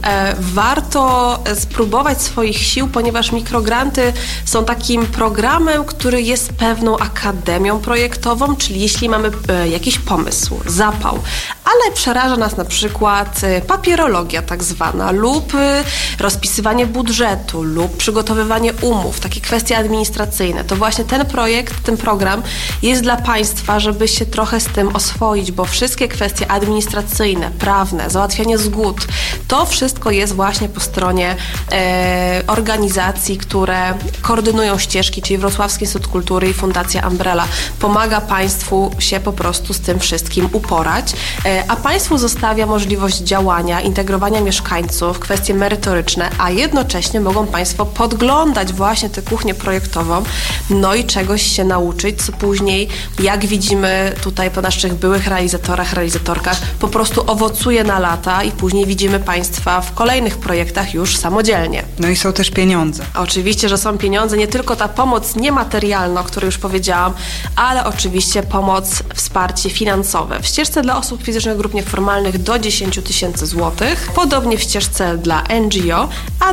warto spróbować swoich sił, ponieważ mikrogranty są takim programem, który jest pewną akademią projektową, czyli jeśli mamy jakiś pomysł, zapał, ale przeraża nas na przykład papierologia tak zwana lub rozpisywanie budżetu lub przygotowywanie umów, takie kwestie administracyjne, to właśnie ten projekt, ten program jest dla Państwa, żeby się trochę z tym oswoić, bo wszystkie kwestie administracyjne, prawne, załatwianie zgód, to wszystko jest właśnie po stronie organizacji, które koordynują ścieżki, czyli Wrocławski Instytut Kultury i Fundacja Umbrella. Pomaga Państwu się po prostu z tym wszystkim uporać, a Państwu zostawia możliwość działania, integrowania mieszkańców, kwestie merytoryczne, a jednocześnie mogą Państwo podglądać właśnie tę kuchnię projektową, no i czegoś się nauczyć, co później, jak widzimy tutaj po naszych byłych realizatorkach, po prostu owocuje na lata i później widzimy Państwa w kolejnych projektach już samodzielnie. No i są też pieniądze. Oczywiście, że są pieniądze, nie tylko ta pomoc niematerialna, o której już powiedziałam, ale oczywiście pomoc, wsparcie finansowe. W ścieżce dla osób fizycznych grup nieformalnych do 10 000 złotych, podobnie w ścieżce dla NGO, a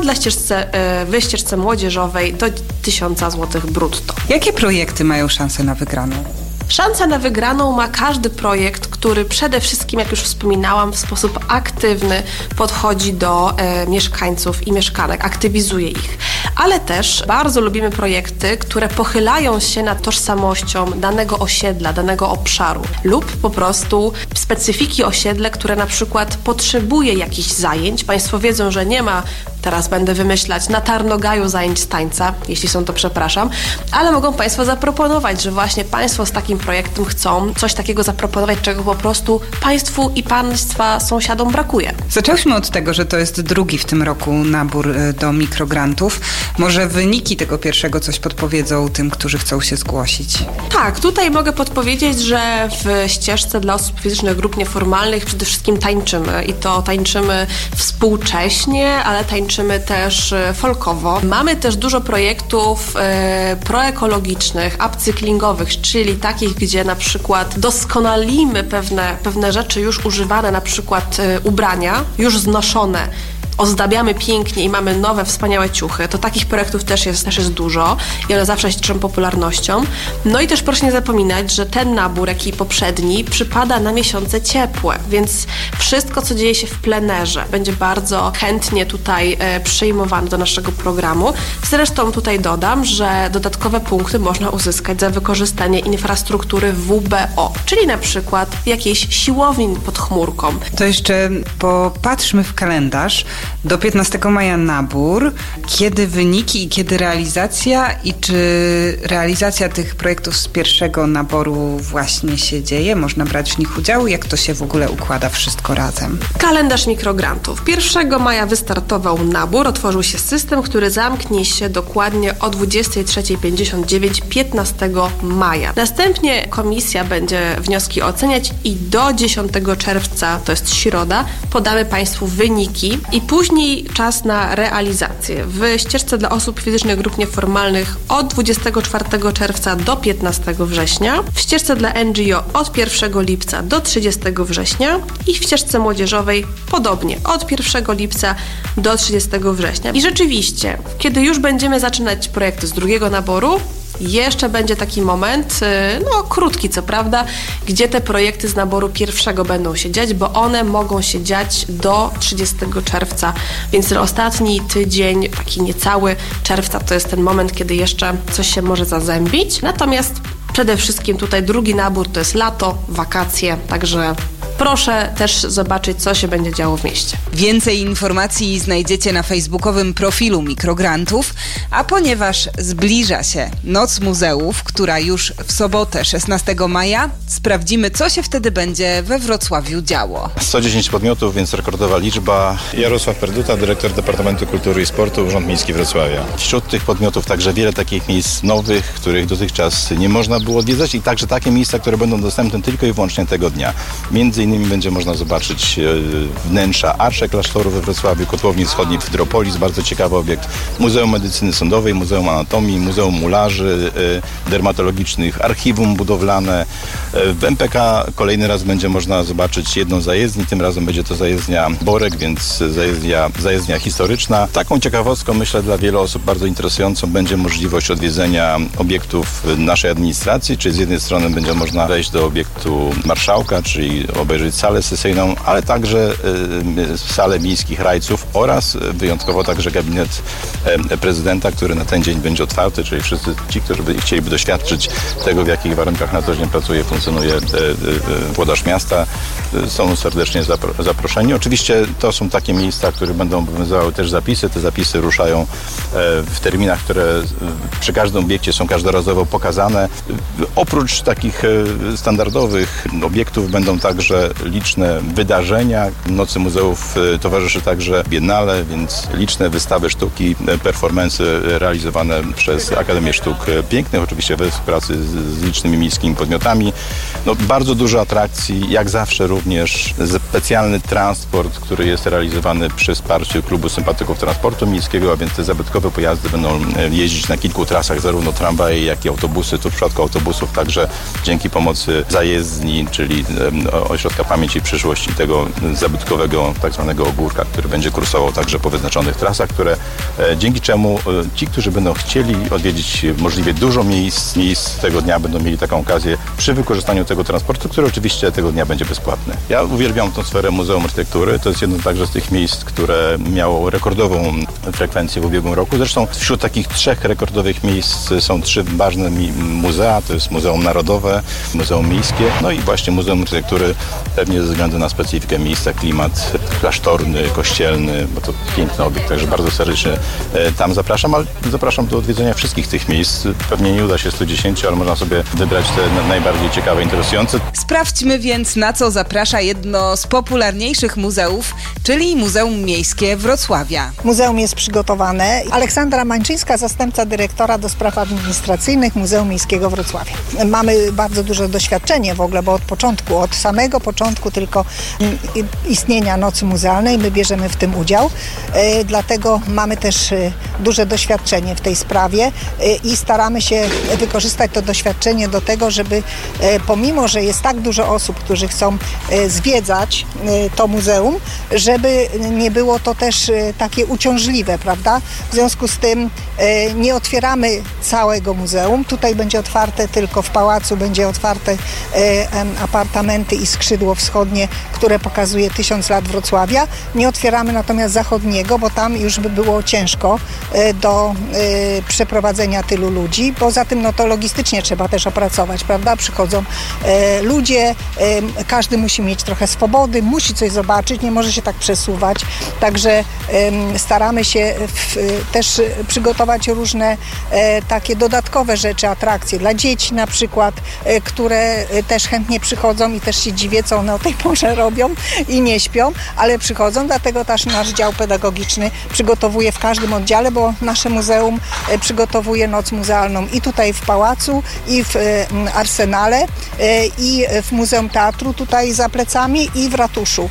w ścieżce młodzieżowej do 1000 złotych brutto. Jakie projekty mają szansę na wygraną? Szansę na wygraną ma każdy projekt, który przede wszystkim, jak już wspominałam, w sposób aktywny podchodzi do mieszkańców i mieszkanek, aktywizuje ich. Ale też bardzo lubimy projekty, które pochylają się nad tożsamością danego osiedla, danego obszaru lub po prostu specyfiki osiedla, które na przykład potrzebuje jakichś zajęć. Państwo wiedzą, że nie ma, teraz będę wymyślać, na Tarnogaju zajęć z tańca, jeśli są to przepraszam, ale mogą Państwo zaproponować, że właśnie Państwo z takim projektem chcą coś takiego zaproponować, czego po prostu Państwu i Państwa sąsiadom brakuje. Zaczęłyśmy od tego, że to jest drugi w tym roku nabór do mikrograntów. Może wyniki tego pierwszego coś podpowiedzą tym, którzy chcą się zgłosić? Tak, tutaj mogę podpowiedzieć, że w ścieżce dla osób fizycznych grup nieformalnych przede wszystkim tańczymy i to tańczymy współcześnie, ale tańczymy też folkowo. Mamy też dużo projektów proekologicznych, upcyklingowych, czyli takich, gdzie na przykład doskonalimy pewne rzeczy już używane, na przykład ubrania, już znoszone, ozdabiamy pięknie i mamy nowe, wspaniałe ciuchy, to takich projektów też jest dużo i one zawsze się cieszą popularnością. No i też proszę nie zapominać, że ten nabór, jak i poprzedni, przypada na miesiące ciepłe, więc wszystko, co dzieje się w plenerze, będzie bardzo chętnie tutaj przyjmowane do naszego programu. Zresztą tutaj dodam, że dodatkowe punkty można uzyskać za wykorzystanie infrastruktury WBO, czyli na przykład jakiejś siłowni pod chmurką. To jeszcze popatrzmy w kalendarz. Do 15 maja nabór. Kiedy wyniki i kiedy realizacja? I czy realizacja tych projektów z pierwszego naboru właśnie się dzieje? Można brać w nich udział? Jak to się w ogóle układa wszystko razem? Kalendarz mikrograntów. 1 maja wystartował nabór. Otworzył się system, który zamknie się dokładnie o 23:59 15 maja. Następnie komisja będzie wnioski oceniać i do 10 czerwca, to jest środa, podamy Państwu wyniki i później czas na realizację. W ścieżce dla osób fizycznych grup nieformalnych od 24 czerwca do 15 września, w ścieżce dla NGO od 1 lipca do 30 września i w ścieżce młodzieżowej podobnie od 1 lipca do 30 września. I rzeczywiście, kiedy już będziemy zaczynać projekty z drugiego naboru, jeszcze będzie taki moment, krótki co prawda, gdzie te projekty z naboru pierwszego będą się dziać, bo one mogą się dziać do 30 czerwca, więc ten ostatni tydzień, taki niecały czerwca, to jest ten moment, kiedy jeszcze coś się może zazębić. Natomiast przede wszystkim tutaj drugi nabór to jest lato, wakacje, także proszę też zobaczyć, co się będzie działo w mieście. Więcej informacji znajdziecie na facebookowym profilu Mikrograntów, a ponieważ zbliża się Noc Muzeów, która już w sobotę 16 maja, sprawdzimy, co się wtedy będzie we Wrocławiu działo. 110 podmiotów, więc rekordowa liczba. Jarosław Perduta, dyrektor Departamentu Kultury i Sportu, Urząd Miejski Wrocławia. Wśród tych podmiotów także wiele takich miejsc nowych, których dotychczas nie można było odwiedzać i także takie miejsca, które będą dostępne tylko i wyłącznie tego dnia. Między innymi będzie można zobaczyć wnętrza Arsze Klasztoru we Wrocławiu, Kotłowni Wschodniej Hydropolis, bardzo ciekawy obiekt, Muzeum Medycyny Sądowej, Muzeum Anatomii, Muzeum Mularzy Dermatologicznych, archiwum budowlane. W MPK kolejny raz będzie można zobaczyć jedną zajezdnię, tym razem będzie to zajezdnia Borek, więc zajezdnia historyczna. Taką ciekawostką, myślę, dla wielu osób bardzo interesującą będzie możliwość odwiedzenia obiektów naszej administracji, czyli z jednej strony będzie można wejść do obiektu marszałka, czyli obejrzeć salę sesyjną, ale także salę miejskich rajców oraz wyjątkowo także gabinet prezydenta, który na ten dzień będzie otwarty, czyli wszyscy ci, którzy chcieliby doświadczyć tego, w jakich warunkach na co dzień pracuje, funkcjonuje włodarz miasta, są serdecznie zaproszeni. Oczywiście to są takie miejsca, które będą obowiązywały też zapisy. Te zapisy ruszają w terminach, które przy każdym obiekcie są każdorazowo pokazane. Oprócz takich standardowych obiektów będą także liczne wydarzenia. Nocy Muzeów towarzyszy także Biennale, więc liczne wystawy sztuki, performance realizowane przez Akademię Sztuk Pięknych, oczywiście we współpracy z licznymi miejskimi podmiotami. Bardzo dużo atrakcji, jak zawsze również specjalny transport, który jest realizowany przy wsparciu Klubu Sympatyków Transportu Miejskiego, a więc te zabytkowe pojazdy będą jeździć na kilku trasach, zarówno tramwaje, jak i autobusy. Tu w przypadku autobusów także dzięki pomocy zajezdni, czyli Ośrodka Pamięci i Przyszłości, tego zabytkowego tak zwanego ogórka, który będzie kursował także po wyznaczonych trasach, dzięki czemu ci, którzy będą chcieli odwiedzić możliwie dużo miejsc tego dnia, będą mieli taką okazję przy wykorzystaniu tego transportu, który oczywiście tego dnia będzie bezpłatny. Ja uwielbiam tą sferę Muzeum Architektury. To jest jedno także z tych miejsc, które miało rekordową frekwencję w ubiegłym roku. Zresztą wśród takich 3 rekordowych miejsc są 3 ważne muzea. To jest Muzeum Narodowe, Muzeum Miejskie, no i właśnie Muzeum Architektury, pewnie ze względu na specyfikę miejsca, klimat klasztorny, kościelny, bo to piękny obiekt, także bardzo serdecznie tam zapraszam, ale zapraszam do odwiedzenia wszystkich tych miejsc. Pewnie nie uda się 110, ale można sobie wybrać te najbardziej ciekawe, interesujące. Sprawdźmy więc, na co zaprasza jedno z popularniejszych muzeów, czyli Muzeum Miejskie Wrocławia. Muzeum jest przygotowane. Aleksandra Mańczyńska, zastępca dyrektora do spraw administracyjnych Muzeum Miejskiego Wrocławia. Mamy bardzo duże doświadczenie w ogóle, bo od samego początku tylko istnienia Nocy Muzealnej my bierzemy w tym udział. Dlatego mamy też duże doświadczenie w tej sprawie i staramy się wykorzystać to doświadczenie do tego, żeby pomimo, że jest tak dużo osób, którzy chcą zwiedzać to muzeum, żeby nie było to też takie uciążliwe, prawda? W związku z tym nie otwieramy całego muzeum. Tutaj będzie otwarte tylko w pałacu, będzie otwarte apartamenty i skrzydło wschodnie, które pokazuje 1000 lat Wrocławia. Nie otwieramy natomiast zachodniego, bo tam już by było ciężko do przeprowadzenia tylu ludzi. Poza tym to logistycznie trzeba też opracować, prawda? Przychodzą ludzie, każdy musi mieć trochę swobody, musi coś zobaczyć, nie może się tak przesuwać. Także staramy się też przygotować różne takie dodatkowe rzeczy, atrakcje dla dzieci na przykład, które też chętnie przychodzą i też się dziwię, co one o tej porze robią i nie śpią, ale przychodzą, dlatego też nasz dział pedagogiczny przygotowuje w każdym oddziale, bo nasze muzeum przygotowuje noc muzealną i tutaj w pałacu, i w Arsenale, i w Muzeum Teatru tutaj za plecami, i w ratuszu.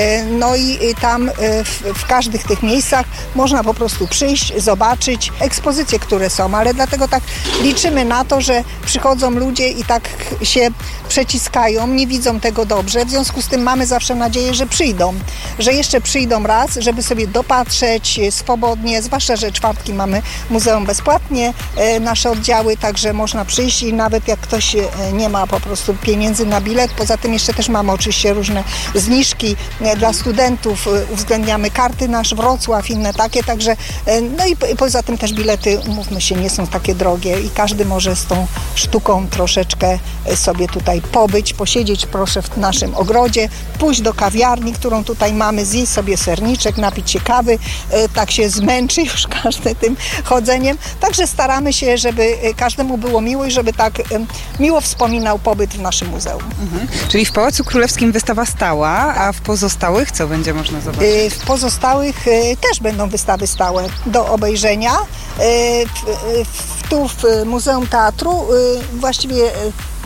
No i tam w każdych tych miejscach można po prostu przyjść, zobaczyć ekspozycje, które są, ale dlatego tak liczymy na to, że przychodzą ludzie i tak się przeciskają, nie widzą tego dobrze, w związku z tym mamy zawsze nadzieję, że przyjdą, że jeszcze przyjdą raz, żeby sobie dopatrzeć swobodnie, zwłaszcza, że czwartki mamy muzeum bezpłatnie, nasze oddziały, także można przyjść i nawet jak ktoś nie ma po prostu pieniędzy na bilet, poza tym jeszcze też mamy oczywiście różne zniżki dla studentów, uwzględniamy karty Nasz Wrocław, inne takie, także no i poza tym też bilety, umówmy się, nie są takie drogie i każdy może z tą sztuką troszeczkę sobie tutaj pobyć, posiedzieć proszę w naszym ogrodzie, pójść do kawiarni, którą tutaj mamy, zjeść sobie serniczek, napić się kawy, tak się zmęczy już każdy tym chodzeniem, także staramy się, żeby każdemu było miło i żeby tak miło wspominał pobyt w naszym muzeum. Czyli w Pałacu Królewskim wystawa stała, a w pozostałych co będzie można zobaczyć? W pozostałych też będą wystawy stałe do obejrzenia. Tu w Muzeum Teatru właściwie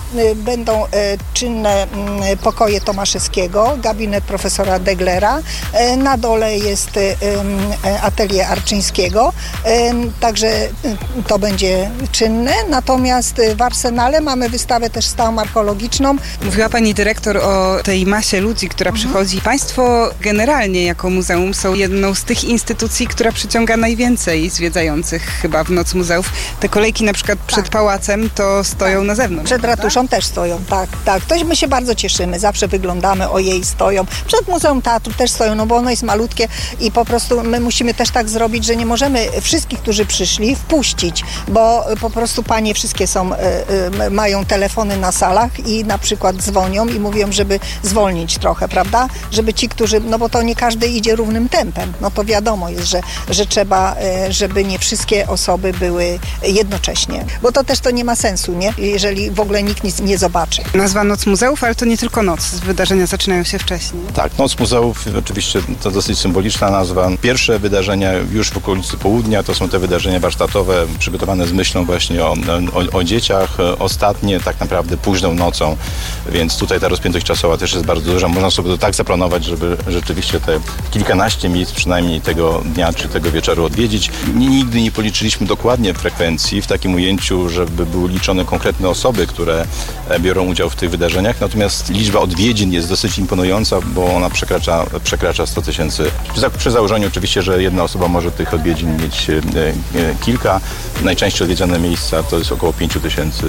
będą czynne pokoje Tomaszewskiego, gabinet profesora Deglera. Na dole jest atelier Arczyńskiego, także to będzie czynne. Natomiast w Arsenale mamy wystawę też stałą archeologiczną. Mówiła pani dyrektor o tej masie ludzi, która przychodzi. Państwo generalnie jako muzeum są jedną z tych instytucji, która przyciąga najwięcej zwiedzających chyba w Noc Muzeów. Te kolejki na przykład przed pałacem to stoją na zewnątrz. Przed ratuszą też stoją, tak. To my się bardzo cieszymy, zawsze wyglądamy, ojej, stoją. Przed Muzeum Teatru też stoją, no bo ono jest malutkie i po prostu my musimy też tak zrobić, że nie możemy wszystkich, którzy przyszli, wpuścić, bo po prostu panie wszystkie mają telefony na salach i na przykład dzwonią i mówią, żeby zwolnić trochę, prawda? Żeby ci, którzy, no bo to nie każdy idzie równym tempem, no to wiadomo jest, że trzeba, żeby nie wszystkie osoby były jednocześnie, bo to też nie ma sensu, nie? Jeżeli w ogóle nikt nic nie zobaczy. Nazwa Noc Muzeów, ale to nie tylko noc, wydarzenia zaczynają się wcześniej. Tak, Noc Muzeów, oczywiście to dosyć symboliczna nazwa. Pierwsze wydarzenia już w okolicy południa to są te wydarzenia warsztatowe przygotowane z myślą właśnie o dzieciach. Ostatnie tak naprawdę późną nocą, więc tutaj ta rozpiętość czasowa też jest bardzo duża. Można sobie to tak zaplanować, żeby rzeczywiście te kilkanaście miejsc przynajmniej tego dnia czy tego wieczoru odwiedzić. Nigdy nie policzyliśmy dokładnie frekwencji w takim ujęciu, żeby były liczone konkretne osoby, które biorą udział w tych wydarzeniach. Natomiast liczba odwiedzin jest dosyć imponująca, bo ona przekracza 100 000. Przy założeniu oczywiście, że jedna osoba może tych odwiedzin mieć kilka. Najczęściej odwiedzane miejsca to jest około 5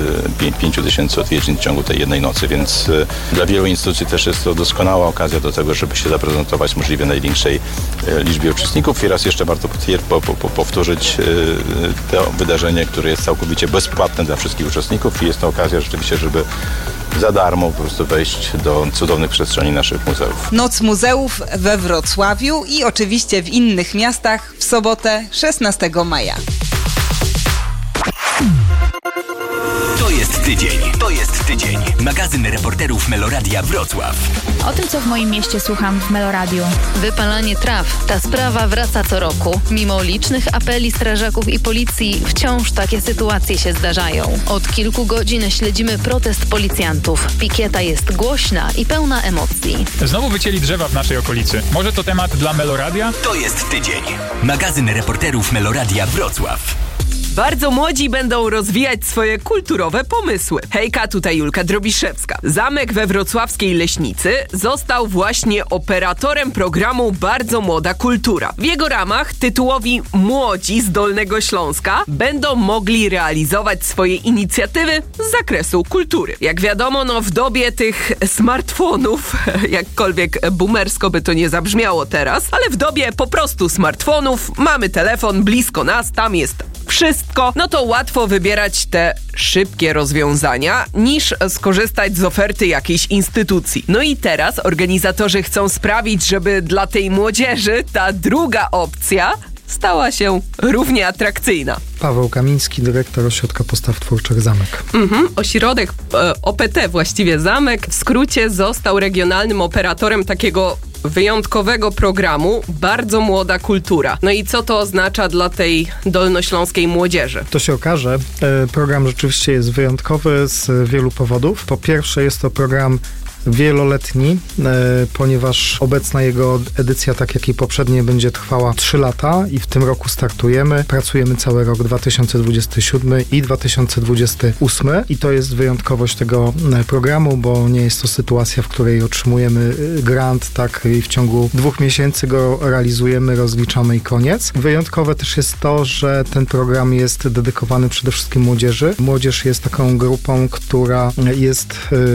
000 odwiedzin w ciągu tej jednej nocy, więc dla wielu instytucji też jest to doskonała okazja do tego, żeby się zaprezentować możliwie największej liczbie uczestników. I raz jeszcze warto powtórzyć to wydarzenie, które jest całkowicie bezpłatne dla wszystkich uczestników i jest to okazja rzeczywiście, żeby za darmo po prostu wejść do cudownych przestrzeni naszych muzeów. Noc Muzeów we Wrocławiu i oczywiście w innych miastach w sobotę 16 maja. To jest tydzień. Magazyn reporterów Meloradia Wrocław. O tym, co w moim mieście słucham w Meloradiu. Wypalanie traw. Ta sprawa wraca co roku. Mimo licznych apeli strażaków i policji, wciąż takie sytuacje się zdarzają. Od kilku godzin śledzimy protest policjantów. Pikieta jest głośna i pełna emocji. Znowu wycięli drzewa w naszej okolicy. Może to temat dla Meloradia? To jest tydzień. Magazyn reporterów Meloradia Wrocław. Bardzo młodzi będą rozwijać swoje kulturowe pomysły. Hejka, tutaj Julka Drobiszewska. Zamek we wrocławskiej Leśnicy został właśnie operatorem programu Bardzo Młoda Kultura. W jego ramach tytułowi Młodzi z Dolnego Śląska będą mogli realizować swoje inicjatywy z zakresu kultury. Jak wiadomo, w dobie tych smartfonów, jakkolwiek boomersko by to nie zabrzmiało teraz, ale w dobie po prostu smartfonów, mamy telefon blisko nas, tam jest wszystko, no to łatwo wybierać te szybkie rozwiązania, niż skorzystać z oferty jakiejś instytucji. No i teraz organizatorzy chcą sprawić, żeby dla tej młodzieży ta druga opcja stała się równie atrakcyjna. Paweł Kamiński, dyrektor Ośrodka Postaw Twórczych Zamek. Ośrodek OPT, właściwie Zamek, w skrócie został regionalnym operatorem takiego wyjątkowego programu Bardzo Młoda Kultura. No i co to oznacza dla tej dolnośląskiej młodzieży? To się okaże. Program rzeczywiście jest wyjątkowy z wielu powodów. Po pierwsze jest to program wieloletni, ponieważ obecna jego edycja, tak jak i poprzednie, będzie trwała 3 lata i w tym roku startujemy. Pracujemy cały rok 2027 i 2028 i to jest wyjątkowość tego programu, bo nie jest to sytuacja, w której otrzymujemy grant, tak, i w ciągu 2 miesięcy go realizujemy, rozliczamy i koniec. Wyjątkowe też jest to, że ten program jest dedykowany przede wszystkim młodzieży. Młodzież jest taką grupą, która jest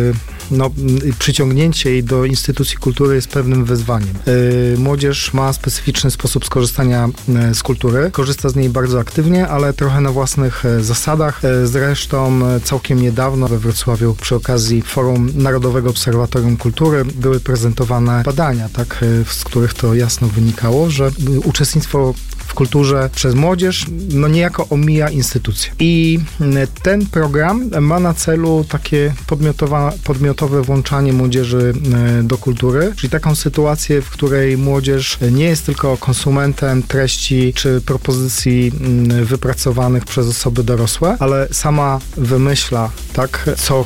przyciągnięcie jej do instytucji kultury jest pewnym wyzwaniem. Młodzież ma specyficzny sposób skorzystania z kultury. Korzysta z niej bardzo aktywnie, ale trochę na własnych zasadach. Zresztą całkiem niedawno we Wrocławiu przy okazji Forum Narodowego Obserwatorium Kultury były prezentowane badania, tak, z których to jasno wynikało, że uczestnictwo w w kulturze przez młodzież, no niejako omija instytucje. I ten program ma na celu takie podmiotowe włączanie młodzieży do kultury, czyli taką sytuację, w której młodzież nie jest tylko konsumentem treści czy propozycji wypracowanych przez osoby dorosłe, ale sama wymyśla, tak, co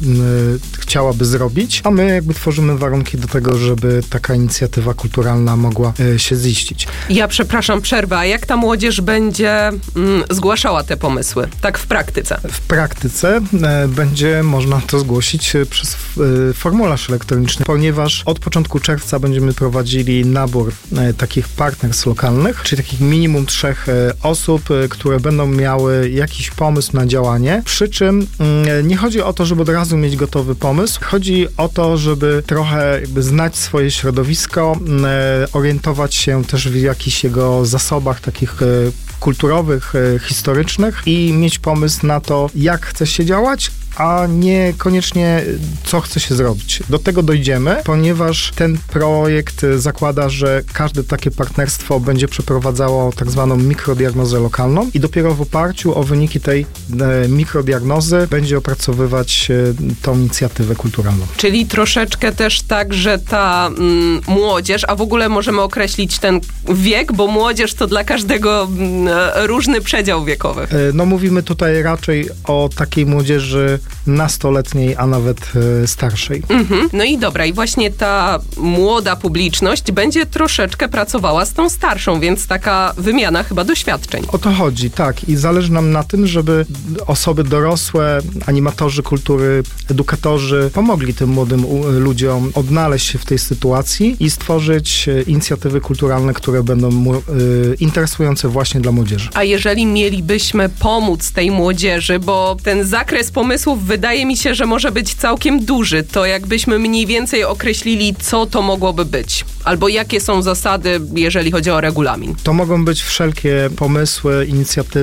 chciałaby zrobić, a my jakby tworzymy warunki do tego, żeby taka inicjatywa kulturalna mogła się ziścić. Ja przepraszam, przerwę, a jak ta młodzież będzie zgłaszała te pomysły, tak w praktyce? W praktyce będzie można to zgłosić przez formularz elektroniczny, ponieważ od początku czerwca będziemy prowadzili nabór takich partnerstw lokalnych, czyli takich minimum 3 osób, które będą miały jakiś pomysł na działanie, przy czym nie chodzi o to, żeby od razu mieć gotowy pomysł, chodzi o to, żeby trochę jakby znać swoje środowisko, orientować się też w jakichś jego zasobach takich kulturowych, historycznych i mieć pomysł na to, jak chce się działać, a niekoniecznie co chce się zrobić. Do tego dojdziemy, ponieważ ten projekt zakłada, że każde takie partnerstwo będzie przeprowadzało tak zwaną mikrodiagnozę lokalną i dopiero w oparciu o wyniki tej mikrodiagnozy będzie opracowywać tą inicjatywę kulturalną. Czyli troszeczkę też tak, że ta młodzież, a w ogóle możemy określić ten wiek, bo młodzież to dla każdego różny przedział wiekowy. No mówimy tutaj raczej o takiej młodzieży nastoletniej, a nawet starszej. No i dobra, i właśnie ta młoda publiczność będzie troszeczkę pracowała z tą starszą, więc taka wymiana chyba doświadczeń. O to chodzi, tak. I zależy nam na tym, żeby osoby dorosłe, animatorzy kultury, edukatorzy pomogli tym młodym ludziom odnaleźć się w tej sytuacji i stworzyć inicjatywy kulturalne, które będą interesujące właśnie dla młodzieży. A jeżeli mielibyśmy pomóc tej młodzieży, bo ten zakres pomysłów wydaje mi się, że może być całkiem duży, to jakbyśmy mniej więcej określili, co to mogłoby być? Albo jakie są zasady, jeżeli chodzi o regulamin? To mogą być wszelkie pomysły, inicjatywy